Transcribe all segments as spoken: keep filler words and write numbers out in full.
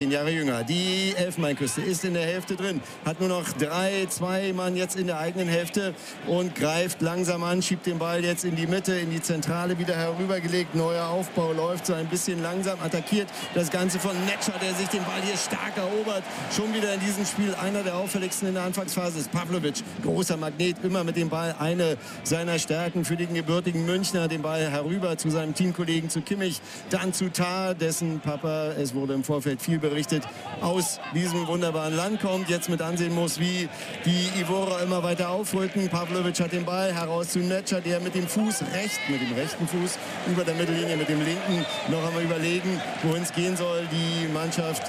zehn Jahre jünger. Die Elfenbeinküste ist in der Hälfte drin, hat nur noch drei, zwei Mann jetzt in der eigenen Hälfte und greift langsam an, schiebt den Ball jetzt in die Mitte, in die Zentrale wieder herübergelegt. Neuer Aufbau läuft so ein bisschen langsam, attackiert das Ganze von Netscher, der sich den Ball hier stark erobert. Schon wieder in diesem Spiel einer der auffälligsten in der Anfangsphase ist Pavlovic. Großer Magnet, immer mit dem Ball, eine seiner Stärken für den gebürtigen Münchner. Den Ball herüber zu seinem Teamkollegen, zu Kimmich, dann zu Tah, dessen Papa, es wurde im Vorfeld viel berichtet, aus diesem wunderbaren Land kommt, jetzt mit ansehen muss, wie die Ivorer immer weiter aufrücken. Pavlovic hat den Ball heraus zu Netscher, der mit dem Fuß recht, mit dem rechten Fuß über der Mittellinie, mit dem linken noch einmal überlegen, wohin es gehen soll. Die Mannschaft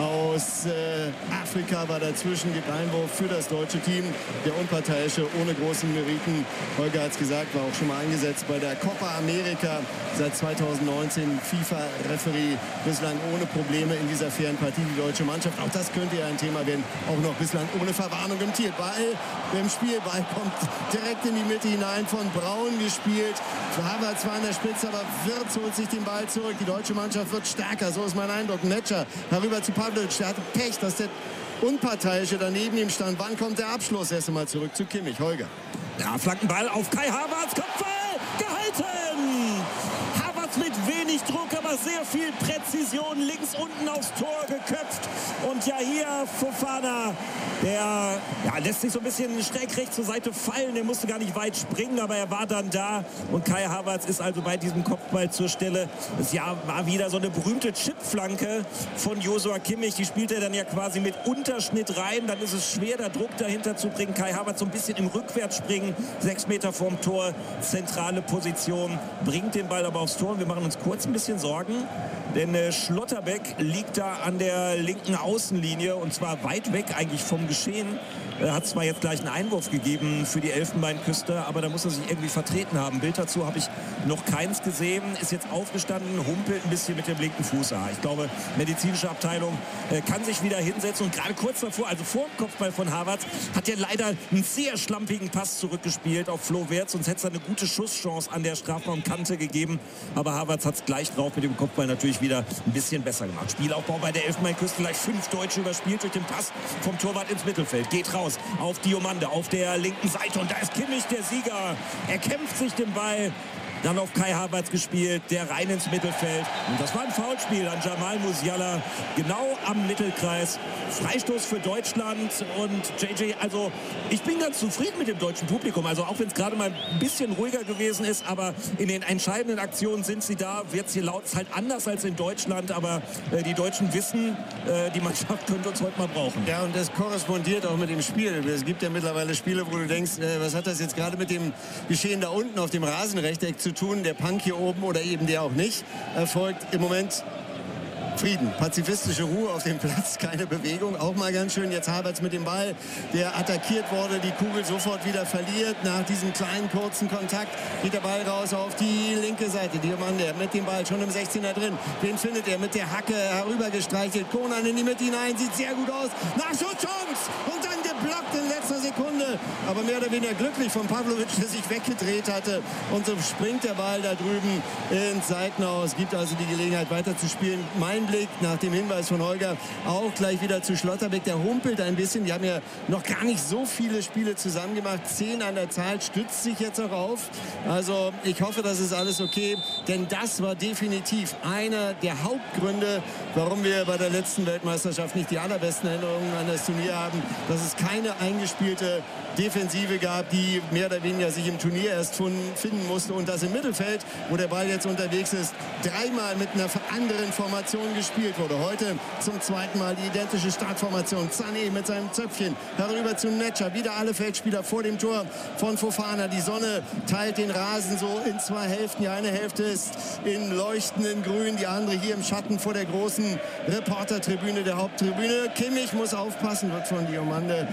aus äh, Afrika war dazwischen, gibt Einwurf für das deutsche Team. Der Unparteiische, ohne großen Meriten. Holger hat es gesagt, war auch schon mal eingesetzt bei der Copa America. Seit zweitausendneunzehn FIFA-Referee, bislang ohne Probleme in dieser fairen Partie. Die deutsche Mannschaft, auch das könnte ja ein Thema werden, auch noch bislang ohne Verwarnung im Tier. Ball im Spiel, Ball kommt direkt in die Mitte hinein, von Braun gespielt. Havertz war an der Spitze, aber Wirtz holt sich den Ball zurück. Die deutsche Mannschaft wird stärker, so ist mein Eindruck. Netscher herüber zu Pavlovic, der hatte Pech, dass der Unparteiische daneben ihm stand. Wann kommt der Abschluss? Erst einmal zurück zu Kimmich. Holger. Ja, Flankenball auf Kai Havertz, Kopfball, gehalten! Havertz mit wenig Druck, aber sehr viel Präzision, links unten aufs Tor geköpft. Und ja, hier Fofana, der ja, lässt sich so ein bisschen schräg rechts zur Seite fallen. Der musste gar nicht weit springen, aber er war dann da. Und Kai Havertz ist also bei diesem Kopfball zur Stelle. Es ja, war wieder so eine berühmte Chipflanke von Joshua Kimmich. Die spielt er dann ja quasi mit Unterschnitt rein. Dann ist es schwer, da Druck dahinter zu bringen. Kai Havertz so ein bisschen im Rückwärtsspringen. Sechs Meter vorm Tor, zentrale Position. Bringt den Ball aber aufs Tor. Wir machen uns kurz ein bisschen Sorgen. Denn äh, Schlotterbeck liegt da an der linken Außenlinie. Und zwar weit weg eigentlich vom Geschehen. Er hat zwar jetzt gleich einen Einwurf gegeben für die Elfenbeinküste, aber da muss er sich irgendwie vertreten haben. Bild dazu habe ich noch keins gesehen. Ist jetzt aufgestanden, humpelt ein bisschen mit dem linken Fuß. Ah, ich glaube, medizinische Abteilung äh, kann sich wieder hinsetzen. Und gerade kurz davor, also vor dem Kopfball von Havertz, hat er leider einen sehr schlampigen Pass zurückgespielt auf Flo Wirtz. Sonst hätte es eine gute Schusschance an der Strafraumkante gegeben. Aber Havertz hat es gleich drauf mit dem Kopfball natürlich wieder ein bisschen besser gemacht. Spielaufbau bei der Elfenbeinküste, gleich fünf Deutsche überspielt durch den Pass vom Torwart ins Mittelfeld. Geht raus auf Diomande auf der linken Seite und da ist Kimmich der Sieger. Er kämpft sich den Ball. Dann auf Kai Havertz gespielt, der rein ins Mittelfeld. Und das war ein Foulspiel an Jamal Musiala, genau am Mittelkreis. Freistoß für Deutschland und J J, also ich bin ganz zufrieden mit dem deutschen Publikum. Also auch wenn es gerade mal ein bisschen ruhiger gewesen ist, aber in den entscheidenden Aktionen sind sie da. Jetzt hier laut, ist halt anders als in Deutschland, aber äh, die Deutschen wissen, äh, die Mannschaft könnte uns heute mal brauchen. Ja, und das korrespondiert auch mit dem Spiel. Es gibt ja mittlerweile Spiele, wo du denkst, äh, was hat das jetzt gerade mit dem Geschehen da unten auf dem Rasenrechteck zu tun, der Punk hier oben oder eben der auch nicht, erfolgt im Moment Frieden, pazifistische Ruhe auf dem Platz, keine Bewegung, auch mal ganz schön. Jetzt Havertz mit dem Ball, der attackiert wurde, die Kugel sofort wieder verliert. Nach diesem kleinen, kurzen Kontakt geht der Ball raus auf die linke Seite. Diomande mit dem Ball schon im sechzehner drin. Den findet er mit der Hacke herübergestreichelt. Konan in die Mitte hinein, sieht sehr gut aus. Nachschusschance und dann geblockt in letzter Sekunde. Aber mehr oder weniger glücklich von Pavlovic, der sich weggedreht hatte. Und so springt der Ball da drüben ins Seitenhaus. Gibt also die Gelegenheit weiter zu spielen. Mein Blick nach dem Hinweis von Holger auch gleich wieder zu Schlotterbeck. Der humpelt ein bisschen. Die haben ja noch gar nicht so viele Spiele zusammen gemacht. Zehn an der Zahl, stützt sich jetzt auch auf. Also ich hoffe, das ist alles okay. Denn das war definitiv einer der Hauptgründe, warum wir bei der letzten Weltmeisterschaft nicht die allerbesten Erinnerungen an das Turnier haben. Dass es keine eingespielte Defensive gab, die mehr oder weniger sich im Turnier erst finden musste. Und das im Mittelfeld, wo der Ball jetzt unterwegs ist, dreimal mit einer anderen Formation gespielt wurde. Heute zum zweiten Mal die identische Startformation. Sané mit seinem Zöpfchen herüber zu Netscher. Wieder alle Feldspieler vor dem Tor von Fofana. Die Sonne teilt den Rasen so in zwei Hälften. Die eine Hälfte ist in leuchtenden Grün, die andere hier im Schatten vor der großen Reportertribüne, der Haupttribüne. Kimmich muss aufpassen, wird von Diomande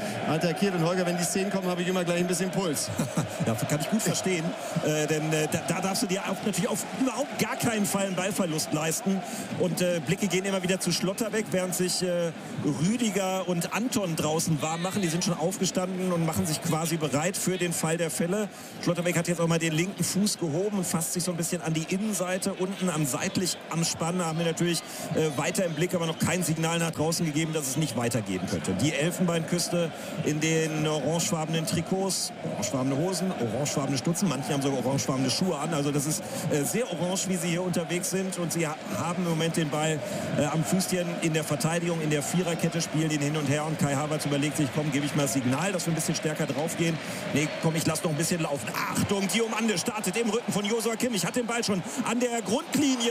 attackiert. Und Holger, wenn die Szenen kommen, habe ich immer gleich ein bisschen Puls. Ja, kann ich gut verstehen. Äh, denn äh, da, da darfst du dir auch natürlich auf überhaupt gar keinen Fall einen Ballverlust leisten. Und äh, Blicke gehen immer wieder zu Schlotterbeck, während sich äh, Rüdiger und Anton draußen warm machen. Die sind schon aufgestanden und machen sich quasi bereit für den Fall der Fälle. Schlotterbeck hat jetzt auch mal den linken Fuß gehoben und fasst sich so ein bisschen an die Innenseite. Unten am seitlich am Spann haben wir natürlich äh, weiter im Blick, aber noch kein Signal nach draußen gegeben, dass es nicht weitergehen könnte. Die Elfenbeinküste in den orangefarbenen Trikots, orangefarbene Hosen, orangefarbene Stutzen. Manche haben sogar orangefarbene Schuhe an. Also das ist äh, sehr orange, wie sie hier unterwegs sind. Und sie ha haben im Moment den Ball äh, am Füßchen in der Verteidigung, in der Viererkette, spielen ihn hin und her. Und Kai Havertz überlegt sich, komm, gebe ich mal das Signal, dass wir ein bisschen stärker draufgehen. Nee, komm, ich lasse noch ein bisschen laufen. Achtung, Diomande startet im Rücken von Joshua Kimmich. Hat den Ball schon an der Grundlinie.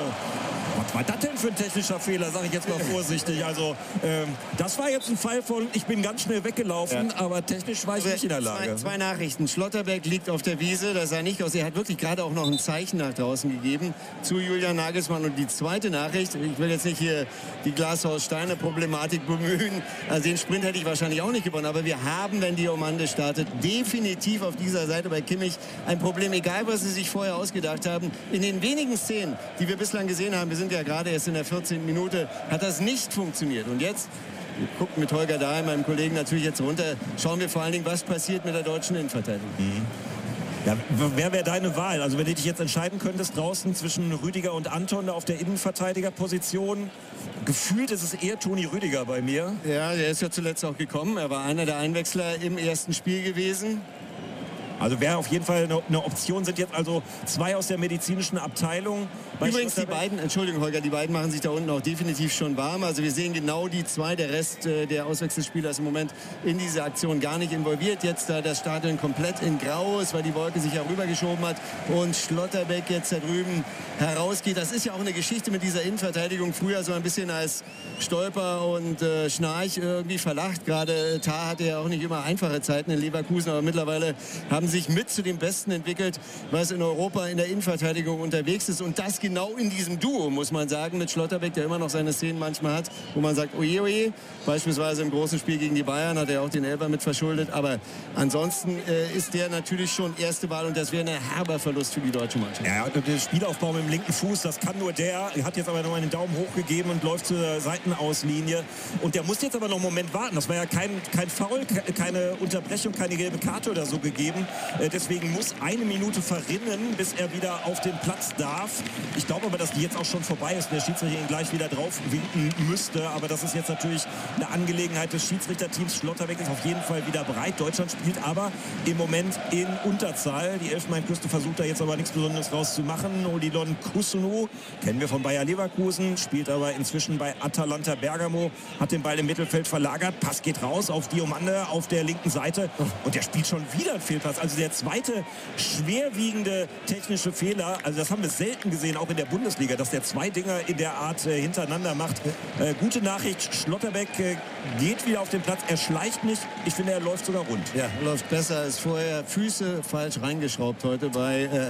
Was war das denn für ein technischer Fehler, sage ich jetzt mal vorsichtig. Also ähm, das war jetzt ein Fall von, ich bin ganz schnell weggelaufen, ja. aber technisch war ich nicht in der Lage. Zwei, zwei Nachrichten. Schlotterbeck liegt auf der Wiese, das sah nicht aus. Er hat wirklich gerade auch noch ein Zeichen nach draußen gegeben zu Julian Nagelsmann. Und die zweite Nachricht, ich will jetzt nicht hier die Glashaus-Steine-Problematik bemühen, also den Sprint hätte ich wahrscheinlich auch nicht gewonnen, aber wir haben, wenn Diomande startet, definitiv auf dieser Seite bei Kimmich ein Problem, egal was sie sich vorher ausgedacht haben. In den wenigen Szenen, die wir bislang gesehen haben, wir sind ja gerade erst in der vierzehnten Minute, hat das nicht funktioniert. Und jetzt, wir gucken mit Holger Dahl, meinem Kollegen, natürlich jetzt runter, schauen wir vor allen Dingen, was passiert mit der deutschen Innenverteidigung. Mhm. Ja, wer wäre deine Wahl? Also wenn du dich jetzt entscheiden könntest draußen zwischen Rüdiger und Anton auf der Innenverteidigerposition, gefühlt ist es eher Toni Rüdiger bei mir. Ja, der ist ja zuletzt auch gekommen. Er war einer der Einwechsler im ersten Spiel gewesen. Also wäre auf jeden Fall eine, eine Option, sind jetzt also zwei aus der medizinischen Abteilung. Übrigens die beiden, Entschuldigung Holger, die beiden machen sich da unten auch definitiv schon warm. Also wir sehen genau die zwei, der Rest äh, der Auswechselspieler ist im Moment in diese Aktion gar nicht involviert. Jetzt da das Stadion komplett in Grau ist, weil die Wolke sich ja rübergeschoben hat und Schlotterbeck jetzt da drüben herausgeht. Das ist ja auch eine Geschichte mit dieser Innenverteidigung. Früher so ein bisschen als Stolper und äh, Schnarch irgendwie verlacht. Gerade Tah hatte ja auch nicht immer einfache Zeiten in Leverkusen, aber mittlerweile haben sich mit zu den Besten entwickelt, was in Europa in der Innenverteidigung unterwegs ist. Und das genau in diesem Duo, muss man sagen, mit Schlotterbeck, der immer noch seine Szenen manchmal hat, wo man sagt, oje, oje. Beispielsweise im großen Spiel gegen die Bayern hat er auch den Elfer mit verschuldet. Aber ansonsten äh, ist der natürlich schon erste Wahl und das wäre ein herber Verlust für die deutsche Mannschaft. Ja, der Spielaufbau mit dem linken Fuß, das kann nur der. Er hat jetzt aber noch einen Daumen hoch gegeben und läuft zur Seitenauslinie. Und der muss jetzt aber noch einen Moment warten. Das war ja kein, kein Foul, keine Unterbrechung, keine gelbe Karte oder so gegeben. Deswegen muss eine Minute verrinnen, bis er wieder auf den Platz darf. Ich glaube aber, dass die jetzt auch schon vorbei ist. Der Schiedsrichter ihn gleich wieder drauf winken müsste. Aber das ist jetzt natürlich eine Angelegenheit des Schiedsrichterteams. Schlotterbeck ist auf jeden Fall wieder bereit. Deutschland spielt aber im Moment in Unterzahl. Die Elfenbeinküste versucht da jetzt aber nichts Besonderes rauszumachen. Odilon Kusunu, kennen wir von Bayer Leverkusen, spielt aber inzwischen bei Atalanta Bergamo, hat den Ball im Mittelfeld verlagert. Pass geht raus auf Diomande auf der linken Seite. Und der spielt schon wieder einen Fehlpass. Also der zweite schwerwiegende technische Fehler, also das haben wir selten gesehen, auch in der Bundesliga, dass der zwei Dinger in der Art äh, hintereinander macht. Äh, gute Nachricht, Schlotterbeck äh, geht wieder auf den Platz, er schleicht nicht, ich finde, er läuft sogar rund. Ja, läuft besser als vorher, Füße falsch reingeschraubt heute bei... Äh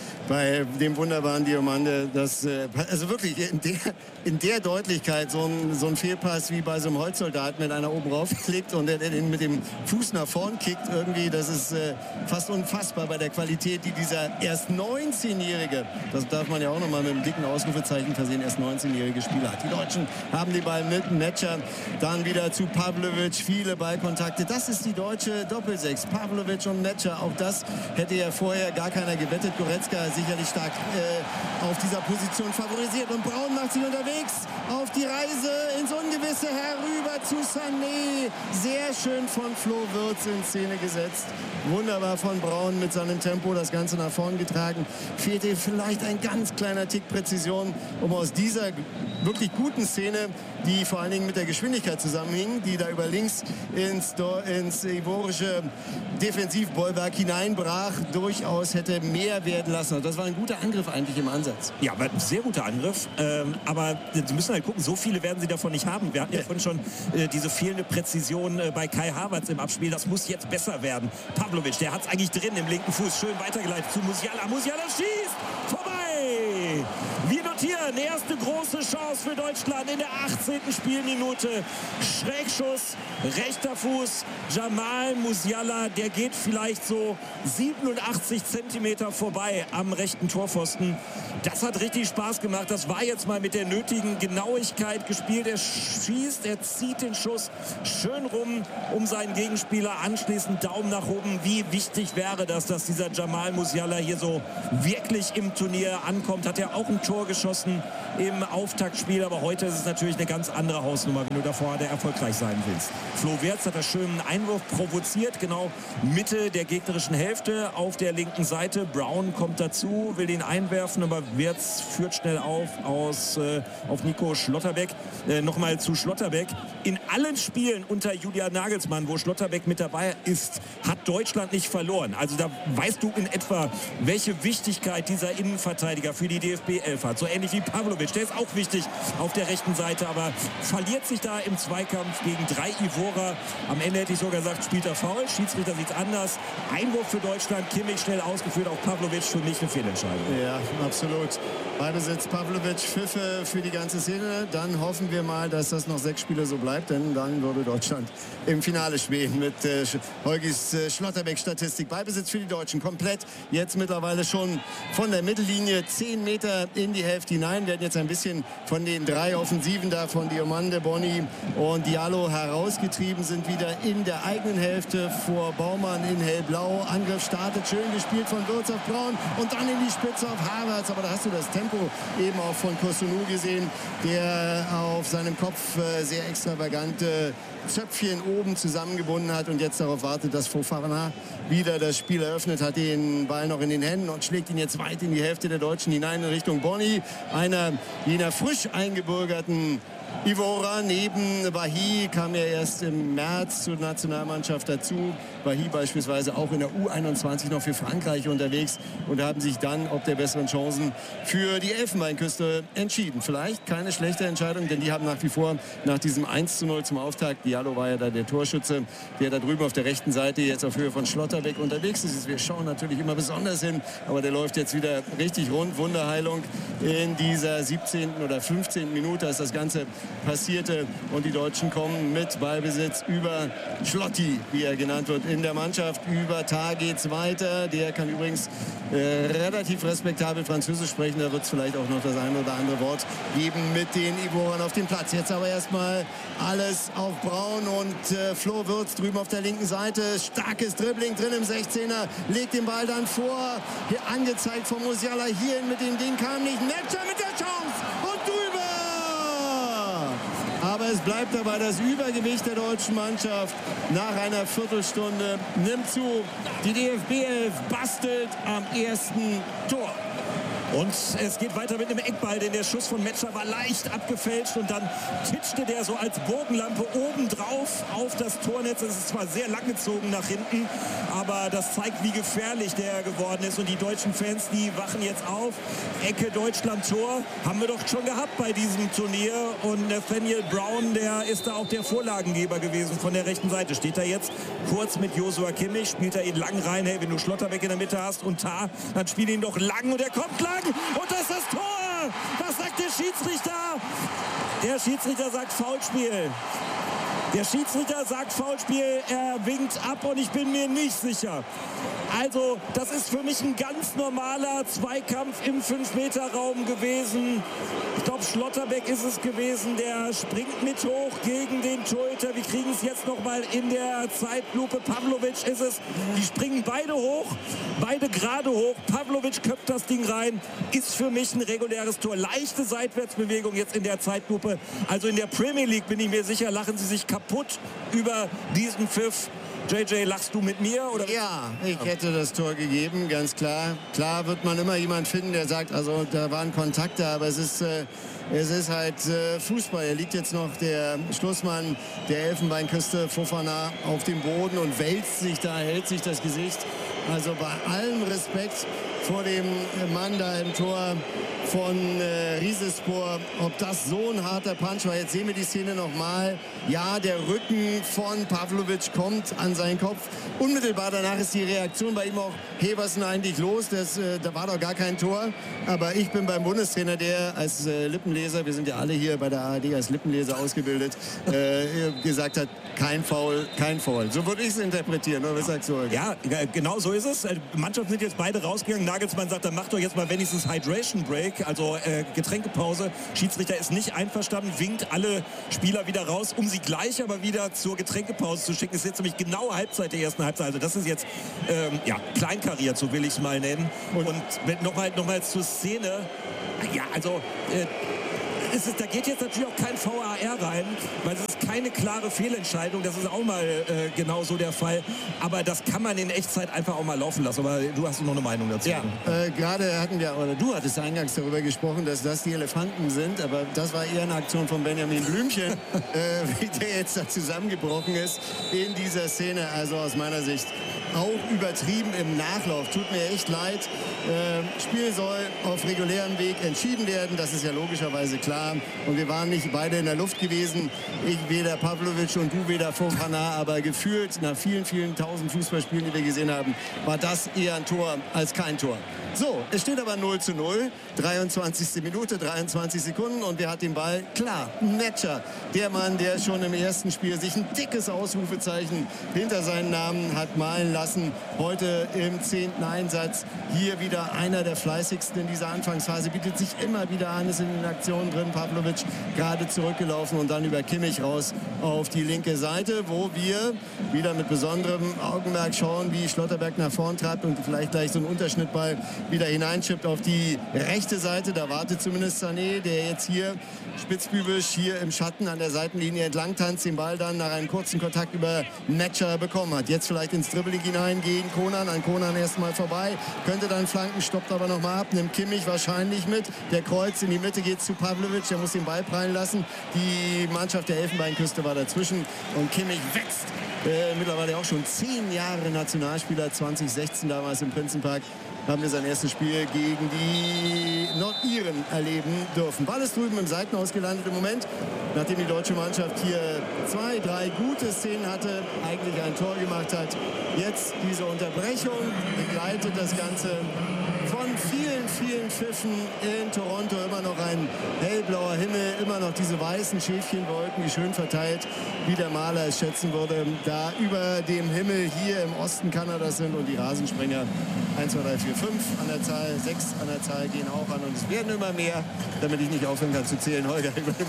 bei dem wunderbaren Diomande, das, äh, also wirklich in der, in der Deutlichkeit so ein, so ein Fehlpass wie bei so einem Holzsoldat mit einer oben raufklickt und der, der den mit dem Fuß nach vorn kickt irgendwie, das ist äh, fast unfassbar bei der Qualität, die dieser erst neunzehnjährige, das darf man ja auch nochmal mit einem dicken Ausrufezeichen versehen, erst neunzehnjährige Spieler hat. Die Deutschen haben den Ball mit Metscher, dann wieder zu Pavlovic, viele Ballkontakte, das ist die deutsche Doppelsechs, Pavlovic und Metscher, auch das hätte ja vorher gar keiner gewettet. Goretzka sicherlich stark äh, auf dieser Position favorisiert. Und Braun macht sich unterwegs auf die Reise ins Ungewisse herüber zu Sané. Sehr schön von Flo Wirtz in Szene gesetzt. Wunderbar von Braun mit seinem Tempo das Ganze nach vorn getragen. Fehlte vielleicht ein ganz kleiner Tick Präzision, um aus dieser wirklich guten Szene, die vor allen Dingen mit der Geschwindigkeit zusammenhing, die da über links ins, ins ivorische Defensivbollwerk hineinbrach, durchaus hätte mehr werden lassen. Das war ein guter Angriff eigentlich im Ansatz. Ja, ein sehr guter Angriff. Ähm, aber Sie müssen halt gucken, so viele werden Sie davon nicht haben. Wir hatten ja, ja vorhin schon äh, diese fehlende Präzision äh, bei Kai Havertz im Abspiel. Das muss jetzt besser werden. Pavlovic, der hat es eigentlich drin im linken Fuß. Schön weitergeleitet zu Musiala. Musiala schießt! Vorbei! Wir notieren profitieren. Erste große Chance für Deutschland in der achtzehnten Spielminute. Schrägschuss, rechter Fuß, Jamal Musiala, der geht vielleicht so siebenundachtzig Zentimeter vorbei am rechten Torpfosten. Das hat richtig Spaß gemacht. Das war jetzt mal mit der nötigen Genauigkeit gespielt. Er schießt, er zieht den Schuss schön rum um seinen Gegenspieler. Anschließend Daumen nach oben. Wie wichtig wäre das, dass dieser Jamal Musiala hier so wirklich im Turnier ankommt. Hat er auch ein Tor geschossen im Auftaktspiel. Aber heute ist es natürlich eine ganz andere Hausnummer, wenn du davor erfolgreich sein willst. Flo Wirtz hat einen schönen Einwurf provoziert. Genau Mitte der gegnerischen Hälfte auf der linken Seite. Brown kommt dazu, will ihn einwerfen, aber Wirtz führt schnell auf aus, äh, auf Nico Schlotterbeck. Äh, Nochmal zu Schlotterbeck. In allen Spielen unter Julian Nagelsmann, wo Schlotterbeck mit dabei ist, hat Deutschland nicht verloren. Also da weißt du in etwa, welche Wichtigkeit dieser Innenverteidiger für die D F B elf hat. So ähnlich wie Pavlovic. Der ist auch wichtig auf der rechten Seite, aber verliert sich da im Zweikampf gegen drei Ivora. Am Ende hätte ich sogar gesagt, spielt er faul. Schiedsrichter sieht es anders. Einwurf für Deutschland. Kimmich schnell ausgeführt. Auch Pavlovic für mich eine Fehlentscheidung. Ja, absolut. Ballbesitz Pavlovic, Pfiffe für die ganze Szene. Dann hoffen wir mal, dass das noch sechs Spiele so bleibt, denn dann würde Deutschland im Finale schweben mit äh, Holgis äh, Schlotterbeck-Statistik. Ballbesitz für die Deutschen komplett. Jetzt mittlerweile schon von der Mittellinie zehn Meter in die Hälfte hinein. Werden jetzt ein bisschen von den drei Offensiven da von Diomande, Boni und Diallo herausgetrieben, sind wieder in der eigenen Hälfte vor Baumann in hellblau. Angriff startet, schön gespielt von Wirtz auf Braun und dann in die Spitze auf Havertz. Aber da hast du das Tempo eben auch von Kosunu gesehen, der auf seinem Kopf äh, sehr extravagante Zöpfchen oben zusammengebunden hat und jetzt darauf wartet, dass Fofana wieder das Spiel eröffnet, hat den Ball noch in den Händen und schlägt ihn jetzt weit in die Hälfte der Deutschen hinein in Richtung Boni, einer jener frisch eingebürgerten Ivora. Neben Wahi kam er erst im März zur Nationalmannschaft dazu. Wahi beispielsweise auch in der U einundzwanzig noch für Frankreich unterwegs und haben sich dann ob der besseren Chancen für die Elfenbeinküste entschieden. Vielleicht keine schlechte Entscheidung, denn die haben nach wie vor nach diesem eins zu null zum Auftakt, Diallo war ja da der Torschütze, der da drüben auf der rechten Seite jetzt auf Höhe von Schlotterbeck unterwegs ist. Wir schauen natürlich immer besonders hin, aber der läuft jetzt wieder richtig rund. Wunderheilung in dieser siebzehnten oder fünfzehnten Minute, als das Ganze passierte und die Deutschen kommen mit Ballbesitz über Schlotti, wie er genannt wird, in der Mannschaft. Über Tar geht's weiter. Der kann übrigens äh, relativ respektabel Französisch sprechen. Da wird es vielleicht auch noch das eine oder andere Wort geben mit den Ivorern auf dem Platz. Jetzt aber erstmal alles auf Braun und äh, Flo Wirtz drüben auf der linken Seite. Starkes Dribbling drin im sechzehner. Legt den Ball dann vor. Hier angezeigt von Musiala. Hierhin mit dem Ding kam nicht. Netscher mit der Chance und drüber. Aber es bleibt dabei, das Übergewicht der deutschen Mannschaft nach einer Viertelstunde nimmt zu. Die D F B elf bastelt am ersten Tor. Und es geht weiter mit einem Eckball, denn der Schuss von Metscher war leicht abgefälscht und dann titschte der so als Bogenlampe obendrauf auf das Tornetz. Es ist zwar sehr lang gezogen nach hinten, aber das zeigt, wie gefährlich der geworden ist. Und die deutschen Fans, die wachen jetzt auf. Ecke Deutschland-Tor haben wir doch schon gehabt bei diesem Turnier. Und Nathaniel Brown, der ist da auch der Vorlagengeber gewesen von der rechten Seite. Steht da jetzt kurz mit Joshua Kimmich, spielt er ihn lang rein. Hey, wenn du Schlotterbeck in der Mitte hast und Tar, dann spiel ihn doch lang und er kommt lang. Und das ist das Tor! Was sagt der Schiedsrichter? Der Schiedsrichter sagt Foulspiel. Der Schiedsrichter sagt Foulspiel, er winkt ab und ich bin mir nicht sicher. Also, das ist für mich ein ganz normaler Zweikampf im fünf Meter Raum gewesen. Ich glaube, Schlotterbeck ist es gewesen, der springt mit hoch gegen den Torhüter. Wir kriegen es jetzt noch mal in der Zeitlupe. Pavlovic ist es. Die springen beide hoch, beide gerade hoch. Pavlovic köpft das Ding rein. Ist für mich ein reguläres Tor. Leichte Seitwärtsbewegung jetzt in der Zeitlupe. Also in der Premier League, bin ich mir sicher, lachen sie sich kaputt über diesen Pfiff. J J, lachst du mit mir? Oder? Ja, ich hätte das Tor gegeben, ganz klar. Klar wird man immer jemand finden, der sagt, also da waren Kontakte, aber es ist, äh, es ist halt äh, Fußball. Er liegt jetzt noch der Schlussmann der Elfenbeinküste, Fofana, auf dem Boden und wälzt sich da, hält sich das Gesicht Also bei allem Respekt vor dem Mann da im Tor von äh, Rizespor, ob das so ein harter Punch war. Jetzt sehen wir die Szene nochmal. Ja, der Rücken von Pavlovic kommt an seinen Kopf. Unmittelbar danach ist die Reaktion bei ihm auch, hey, was ist denn eigentlich los? Das, äh, da war doch gar kein Tor. Aber ich bin beim Bundestrainer, der als äh, Lippenleser, wir sind ja alle hier bei der A R D als Lippenleser ausgebildet, äh, gesagt hat, kein Foul, kein Foul. So würde ich es interpretieren. Oder was sagst du heute? Ja, genau so ist es. Die Mannschaften sind jetzt beide rausgegangen. Nagelsmann sagt, dann macht doch jetzt mal wenigstens Hydration Break, also äh, Getränkepause. Schiedsrichter ist nicht einverstanden, winkt alle Spieler wieder raus, um sie gleich aber wieder zur Getränkepause zu schicken. Es ist jetzt nämlich genau Halbzeit der ersten Halbzeit. Also das ist jetzt ähm, ja, kleinkariert, so will ich es mal nennen. Und, Und nochmal noch mal zur Szene. Ja, also... Äh, Es ist, da geht jetzt natürlich auch kein V A R rein, weil es ist keine klare Fehlentscheidung. Das ist auch mal äh, genau so der Fall. Aber das kann man in Echtzeit einfach auch mal laufen lassen. Aber du hast noch eine Meinung dazu. Ja, äh, gerade hatten wir, oder du hattest eingangs darüber gesprochen, dass das die Elefanten sind. Aber das war eher eine Aktion von Benjamin Blümchen, äh, wie der jetzt da zusammengebrochen ist in dieser Szene. Also aus meiner Sicht auch übertrieben im Nachlauf. Tut mir echt leid. Äh, Spiel soll auf regulärem Weg entschieden werden. Das ist ja logischerweise klar. Und wir waren nicht beide in der Luft gewesen. Ich weder Pavlovic und du weder Fofana. Aber gefühlt nach vielen, vielen tausend Fußballspielen, die wir gesehen haben, war das eher ein Tor als kein Tor. So, es steht aber null zu null. dreiundzwanzigste Minute, dreiundzwanzig Sekunden. Und wer hat den Ball? Klar, Metscher. Der Mann, der schon im ersten Spiel sich ein dickes Ausrufezeichen hinter seinen Namen hat malen lassen. Heute im zehnten Einsatz. Hier wieder einer der fleißigsten in dieser Anfangsphase. Bietet sich immer wieder an, ist in den Aktionen drin. Pavlovic gerade zurückgelaufen und dann über Kimmich raus auf die linke Seite, wo wir wieder mit besonderem Augenmerk schauen, wie Schlotterberg nach vorn treibt und vielleicht gleich so einen Unterschnittball wieder hineinschippt auf die rechte Seite. Da wartet zumindest Sané, der jetzt hier spitzbübisch hier im Schatten an der Seitenlinie entlang tanzt, den Ball dann nach einem kurzen Kontakt über Metscher bekommen hat. Jetzt vielleicht ins Dribbling hinein gegen Konan. An Konan erstmal vorbei. Könnte dann flanken, stoppt aber noch mal ab. Nimmt Kimmich wahrscheinlich mit. Der Kreuz in die Mitte geht zu Pavlovic. Der muss den Ball prallen lassen. Die Mannschaft der Elfenbeinküste war dazwischen. Und Kimmich wächst. Äh, mittlerweile auch schon zehn Jahre Nationalspieler. zwanzig sechzehn damals im Prinzenpark haben wir sein erstes Spiel gegen die Nordiren erleben dürfen. Ball ist drüben im Seitenaus gelandet im Moment, nachdem die deutsche Mannschaft hier zwei, drei gute Szenen hatte, eigentlich ein Tor gemacht hat. Jetzt diese Unterbrechung begleitet das Ganze von vielen, vielen Pfiffen in Toronto. Immer noch ein hellblauer Himmel, immer noch diese weißen Schäfchenwolken, die schön verteilt, wie der Maler es schätzen würde, da über dem Himmel hier im Osten Kanadas sind. Und die Rasensprenger eins, zwei, drei, vier, fünf an der Zahl, sechs an der Zahl gehen auch an. Und es werden immer mehr, damit ich nicht aufhören kann zu zählen. Holger,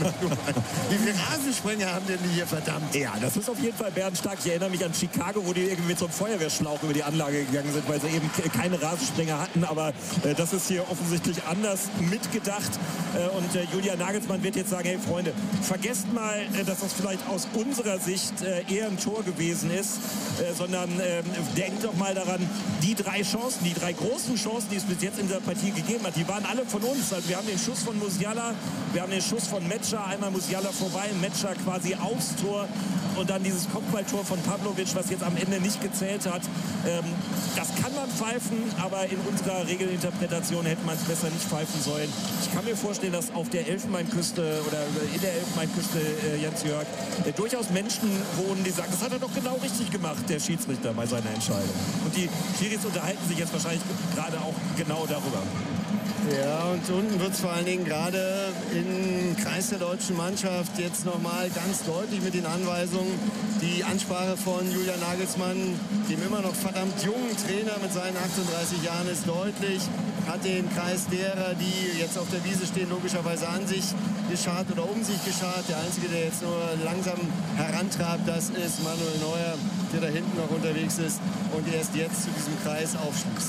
wie viele Rasensprenger haben denn die hier, verdammt? Ja, das ist auf jeden Fall bärenstark. Ich erinnere mich an Chicago, wo die irgendwie mit so einem Feuerwehrschlauch über die Anlage gegangen sind, weil sie eben keine Rasensprenger hatten. Aber äh, das ist hier offensichtlich anders mitgedacht. Äh, und äh, Julian Nagelsmann wird jetzt sagen, hey Freunde, vergesst mal, äh, dass das vielleicht aus unserer Sicht äh, eher ein Tor gewesen ist, äh, sondern äh, denkt doch mal daran, die drei Chancen, die drei großen Chancen, die es bis jetzt in der Partie gegeben hat, die waren alle von uns. Also wir haben den Schuss von Musiala, wir haben den Schuss von Metscher, einmal Musiala vorbei, Metscher quasi aufs Tor und dann dieses Kopfballtor von Pavlovic, was jetzt am Ende nicht gezählt hat. Ähm, das kann man pfeifen, aber in unserer Regelinterpretation hätte man es besser nicht pfeifen sollen. Ich kann mir vorstellen, dass auf der Elfenbeinküste oder in der Elfenbeinküste, äh, Jens Jörg, äh, durchaus Menschen wohnen, die sagen, das hat er doch genau richtig gemacht, der Schiedsrichter, bei seiner Entscheidung. Und die Schiris unterhalten sich jetzt wahrscheinlich gerade auch genau darüber. Ja, und unten wird es vor allen Dingen gerade im Kreis der deutschen Mannschaft jetzt nochmal ganz deutlich mit den Anweisungen. Die Ansprache von Julian Nagelsmann, dem immer noch verdammt jungen Trainer mit seinen achtunddreißig Jahren, ist deutlich. Hat den Kreis derer, die jetzt auf der Wiese stehen, logischerweise an sich geschart oder um sich geschart. Der Einzige, der jetzt nur langsam herantrabt, das ist Manuel Neuer, der da hinten noch unterwegs ist und erst jetzt zu diesem Kreis aufschließt.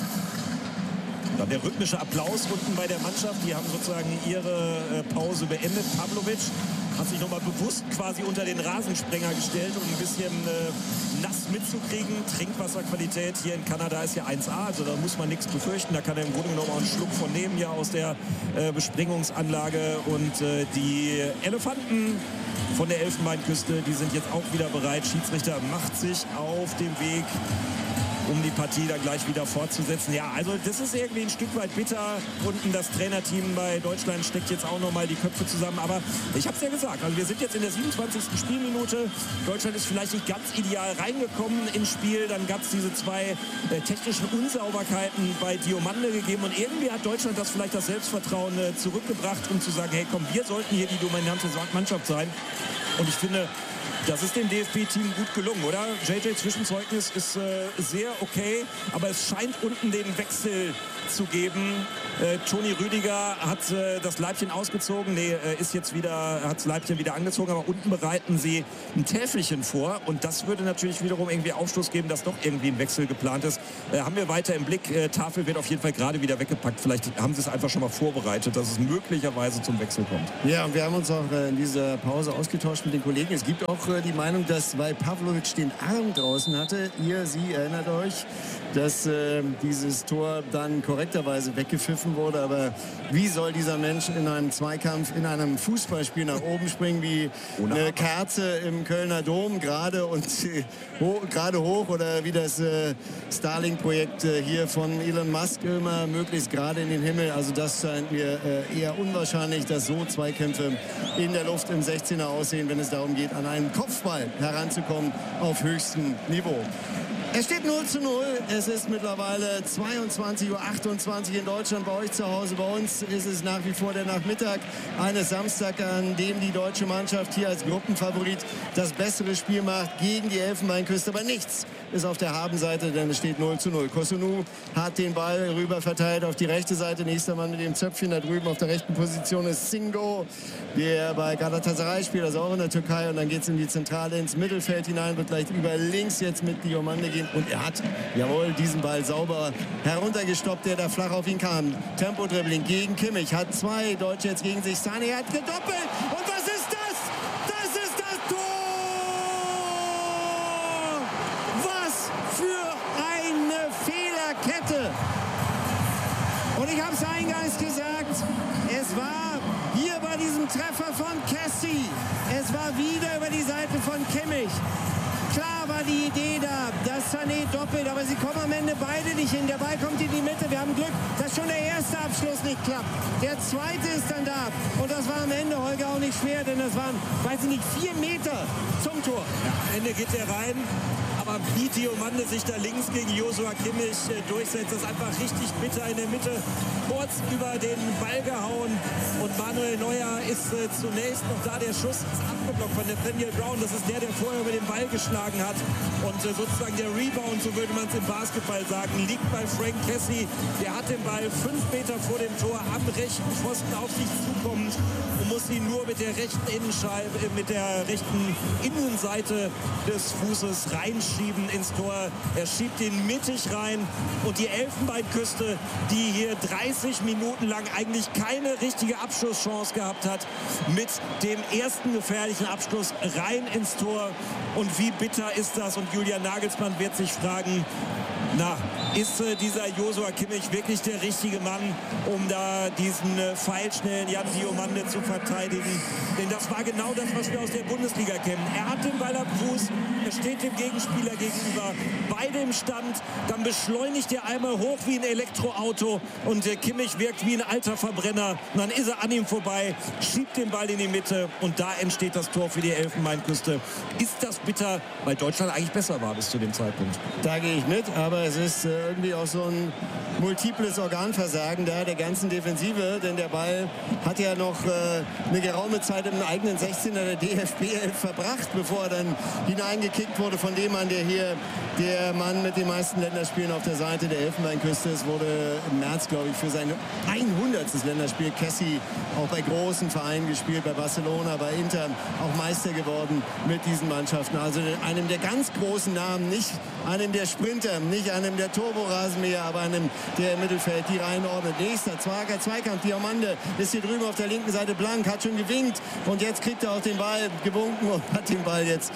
Dann der rhythmische Applaus unten bei der Mannschaft. Die haben sozusagen ihre äh, Pause beendet. Pavlovic hat sich nochmal bewusst quasi unter den Rasensprenger gestellt, um ein bisschen äh, nass mitzukriegen. Trinkwasserqualität hier in Kanada ist ja eins A, also da muss man nichts befürchten. Da kann er im Grunde genommen auch einen Schluck von nehmen hier aus der äh, Besprengungsanlage. Und äh, die Elefanten von der Elfenbeinküste. Die sind jetzt auch wieder bereit. Schiedsrichter macht sich auf den Weg, um die Partie dann gleich wieder fortzusetzen. Ja, also das ist irgendwie ein Stück weit bitter. Unten das Trainerteam bei Deutschland steckt jetzt auch noch mal die Köpfe zusammen. Aber ich habe es ja gesagt, also wir sind jetzt in der siebenundzwanzigsten Spielminute. Deutschland ist vielleicht nicht ganz ideal reingekommen ins Spiel. Dann gab es diese zwei äh, technischen Unsauberkeiten bei Diomande gegeben. Und irgendwie hat Deutschland das vielleicht das Selbstvertrauen äh, zurückgebracht, um zu sagen, hey komm, wir sollten hier die dominante Mannschaft sein. Und ich finde, das ist dem D F B-Team gut gelungen, oder? J J Zwischenzeugnis ist äh, sehr okay, aber es scheint unten den Wechsel zu geben. Äh, Toni Rüdiger hat äh, das Leibchen ausgezogen, nee, äh, ist jetzt wieder, hat das Leibchen wieder angezogen, aber unten bereiten sie ein Täfelchen vor und das würde natürlich wiederum irgendwie Aufschluss geben, dass doch irgendwie ein Wechsel geplant ist. Äh, haben wir weiter im Blick, äh, Tafel wird auf jeden Fall gerade wieder weggepackt. Vielleicht haben sie es einfach schon mal vorbereitet, dass es möglicherweise zum Wechsel kommt. Ja, und wir haben uns auch äh, in dieser Pause ausgetauscht mit den Kollegen. Es gibt auch äh, die Meinung, dass, weil Pavlovic den Arm draußen hatte, ihr, Sie erinnert euch, dass äh, dieses Tor dann korrekterweise weggepfiffen wurde. Aber wie soll dieser Mensch in einem Zweikampf, in einem Fußballspiel nach oben springen wie eine Kerze im Kölner Dom gerade und äh, ho gerade hoch oder wie das äh, Starlink-Projekt äh, hier von Elon Musk immer möglichst gerade in den Himmel. Also das scheint mir äh, eher unwahrscheinlich, dass so Zweikämpfe in der Luft im sechzehner aussehen, wenn es darum geht, an einen Kopfball heranzukommen auf höchstem Niveau. Es steht null zu null. Es ist mittlerweile zweiundzwanzig Uhr achtundzwanzig in Deutschland. Bei euch zu Hause, bei uns ist es nach wie vor der Nachmittag eines Samstags, an dem die deutsche Mannschaft hier als Gruppenfavorit das bessere Spiel macht gegen die Elfenbeinküste. Aber nichts ist auf der Habenseite, denn es steht null zu null. Kosunu hat den Ball rüber verteilt auf die rechte Seite. Nächster Mann mit dem Zöpfchen da drüben auf der rechten Position ist Singo, der bei Galatasaray spielt, also auch in der Türkei. Und dann geht es in die Zentrale ins Mittelfeld hinein, wird gleich über links jetzt mit Diomande gehen. Und er hat, jawohl, diesen Ball sauber heruntergestoppt, der da flach auf ihn kam. Tempo-Dribbling gegen Kimmich, hat zwei Deutsche jetzt gegen sich. Sané hat gedoppelt. Und was ist das? Das ist das Tor! Was für eine Fehlerkette! Und ich habe es eingangs gesagt, es war hier bei diesem Treffer von Kessie, es war wieder über die Seite von Kimmich. Klar war die Idee da, dass Sané doppelt, aber sie kommen am Ende beide nicht hin. Der Ball kommt in die Mitte. Wir haben Glück, dass schon der erste Abschluss nicht klappt. Der zweite ist dann da. Und das war am Ende, Holger, auch nicht schwer, denn das waren, weiß ich nicht, vier Meter zum Tor. Ja, am Ende geht der rein. Aber wie Diomande sich da links gegen Joshua Kimmich äh, durchsetzt, das ist einfach richtig bitter in der Mitte. Kurz über den Ball gehauen. Und Manuel Neuer ist äh, zunächst noch da. Der Schuss ist abgeblockt von Nathaniel Brown. Das ist der, der vorher über den Ball geschlagen hat. Und äh, sozusagen der Rebound, so würde man es im Basketball sagen, liegt bei Frank Kessie. Der hat den Ball fünf Meter vor dem Tor am rechten Pfosten auf sich zukommend und muss ihn nur mit der rechten Innenscheibe, äh, mit der rechten Innenseite des Fußes reinschieben ins Tor. Er schiebt ihn mittig rein und die Elfenbeinküste, die hier dreißig Minuten lang eigentlich keine richtige Abschlusschance gehabt hat, mit dem ersten gefährlichen Abschluss rein ins Tor. Und wie bitter ist das? Und Julian Nagelsmann wird sich fragen, na, ist äh, dieser Joshua Kimmich wirklich der richtige Mann, um da diesen äh, pfeilschnellen Jan Diomande zu verteidigen? Denn das war genau das, was wir aus der Bundesliga kennen. Er hat den Ball am Fuß, er steht dem Gegenspieler gegenüber, beide im Stand, dann beschleunigt er einmal hoch wie ein Elektroauto und äh, Kimmich wirkt wie ein alter Verbrenner. Und dann ist er an ihm vorbei, schiebt den Ball in die Mitte und da entsteht das Tor für die Elfenbeinküste. Ist das bitter, weil Deutschland eigentlich besser war bis zu dem Zeitpunkt? Da gehe ich mit, aber es ist äh, irgendwie auch so ein multiples Organversagen da der ganzen Defensive, denn der Ball hat ja noch äh, eine geraume Zeit im eigenen sechzehner der D F B elf verbracht, bevor er dann hineingekickt wurde von dem Mann, der hier der Mann mit den meisten Länderspielen auf der Seite der Elfenbeinküste ist. Wurde im März, glaube ich, für sein hundertstes Länderspiel Kessie auch bei großen Vereinen gespielt, bei Barcelona, bei Inter, auch Meister geworden mit diesen Mannschaften. Also einem der ganz großen Namen, nicht einem der Sprinter, nicht einem der Turborasenmäher, aber einem, der im Mittelfeld die reinordnet. Nächster Zwager Zweikampf, Diomande ist hier drüben auf der linken Seite blank, hat schon gewinkt und jetzt kriegt er auch den Ball gewunken und hat den Ball jetzt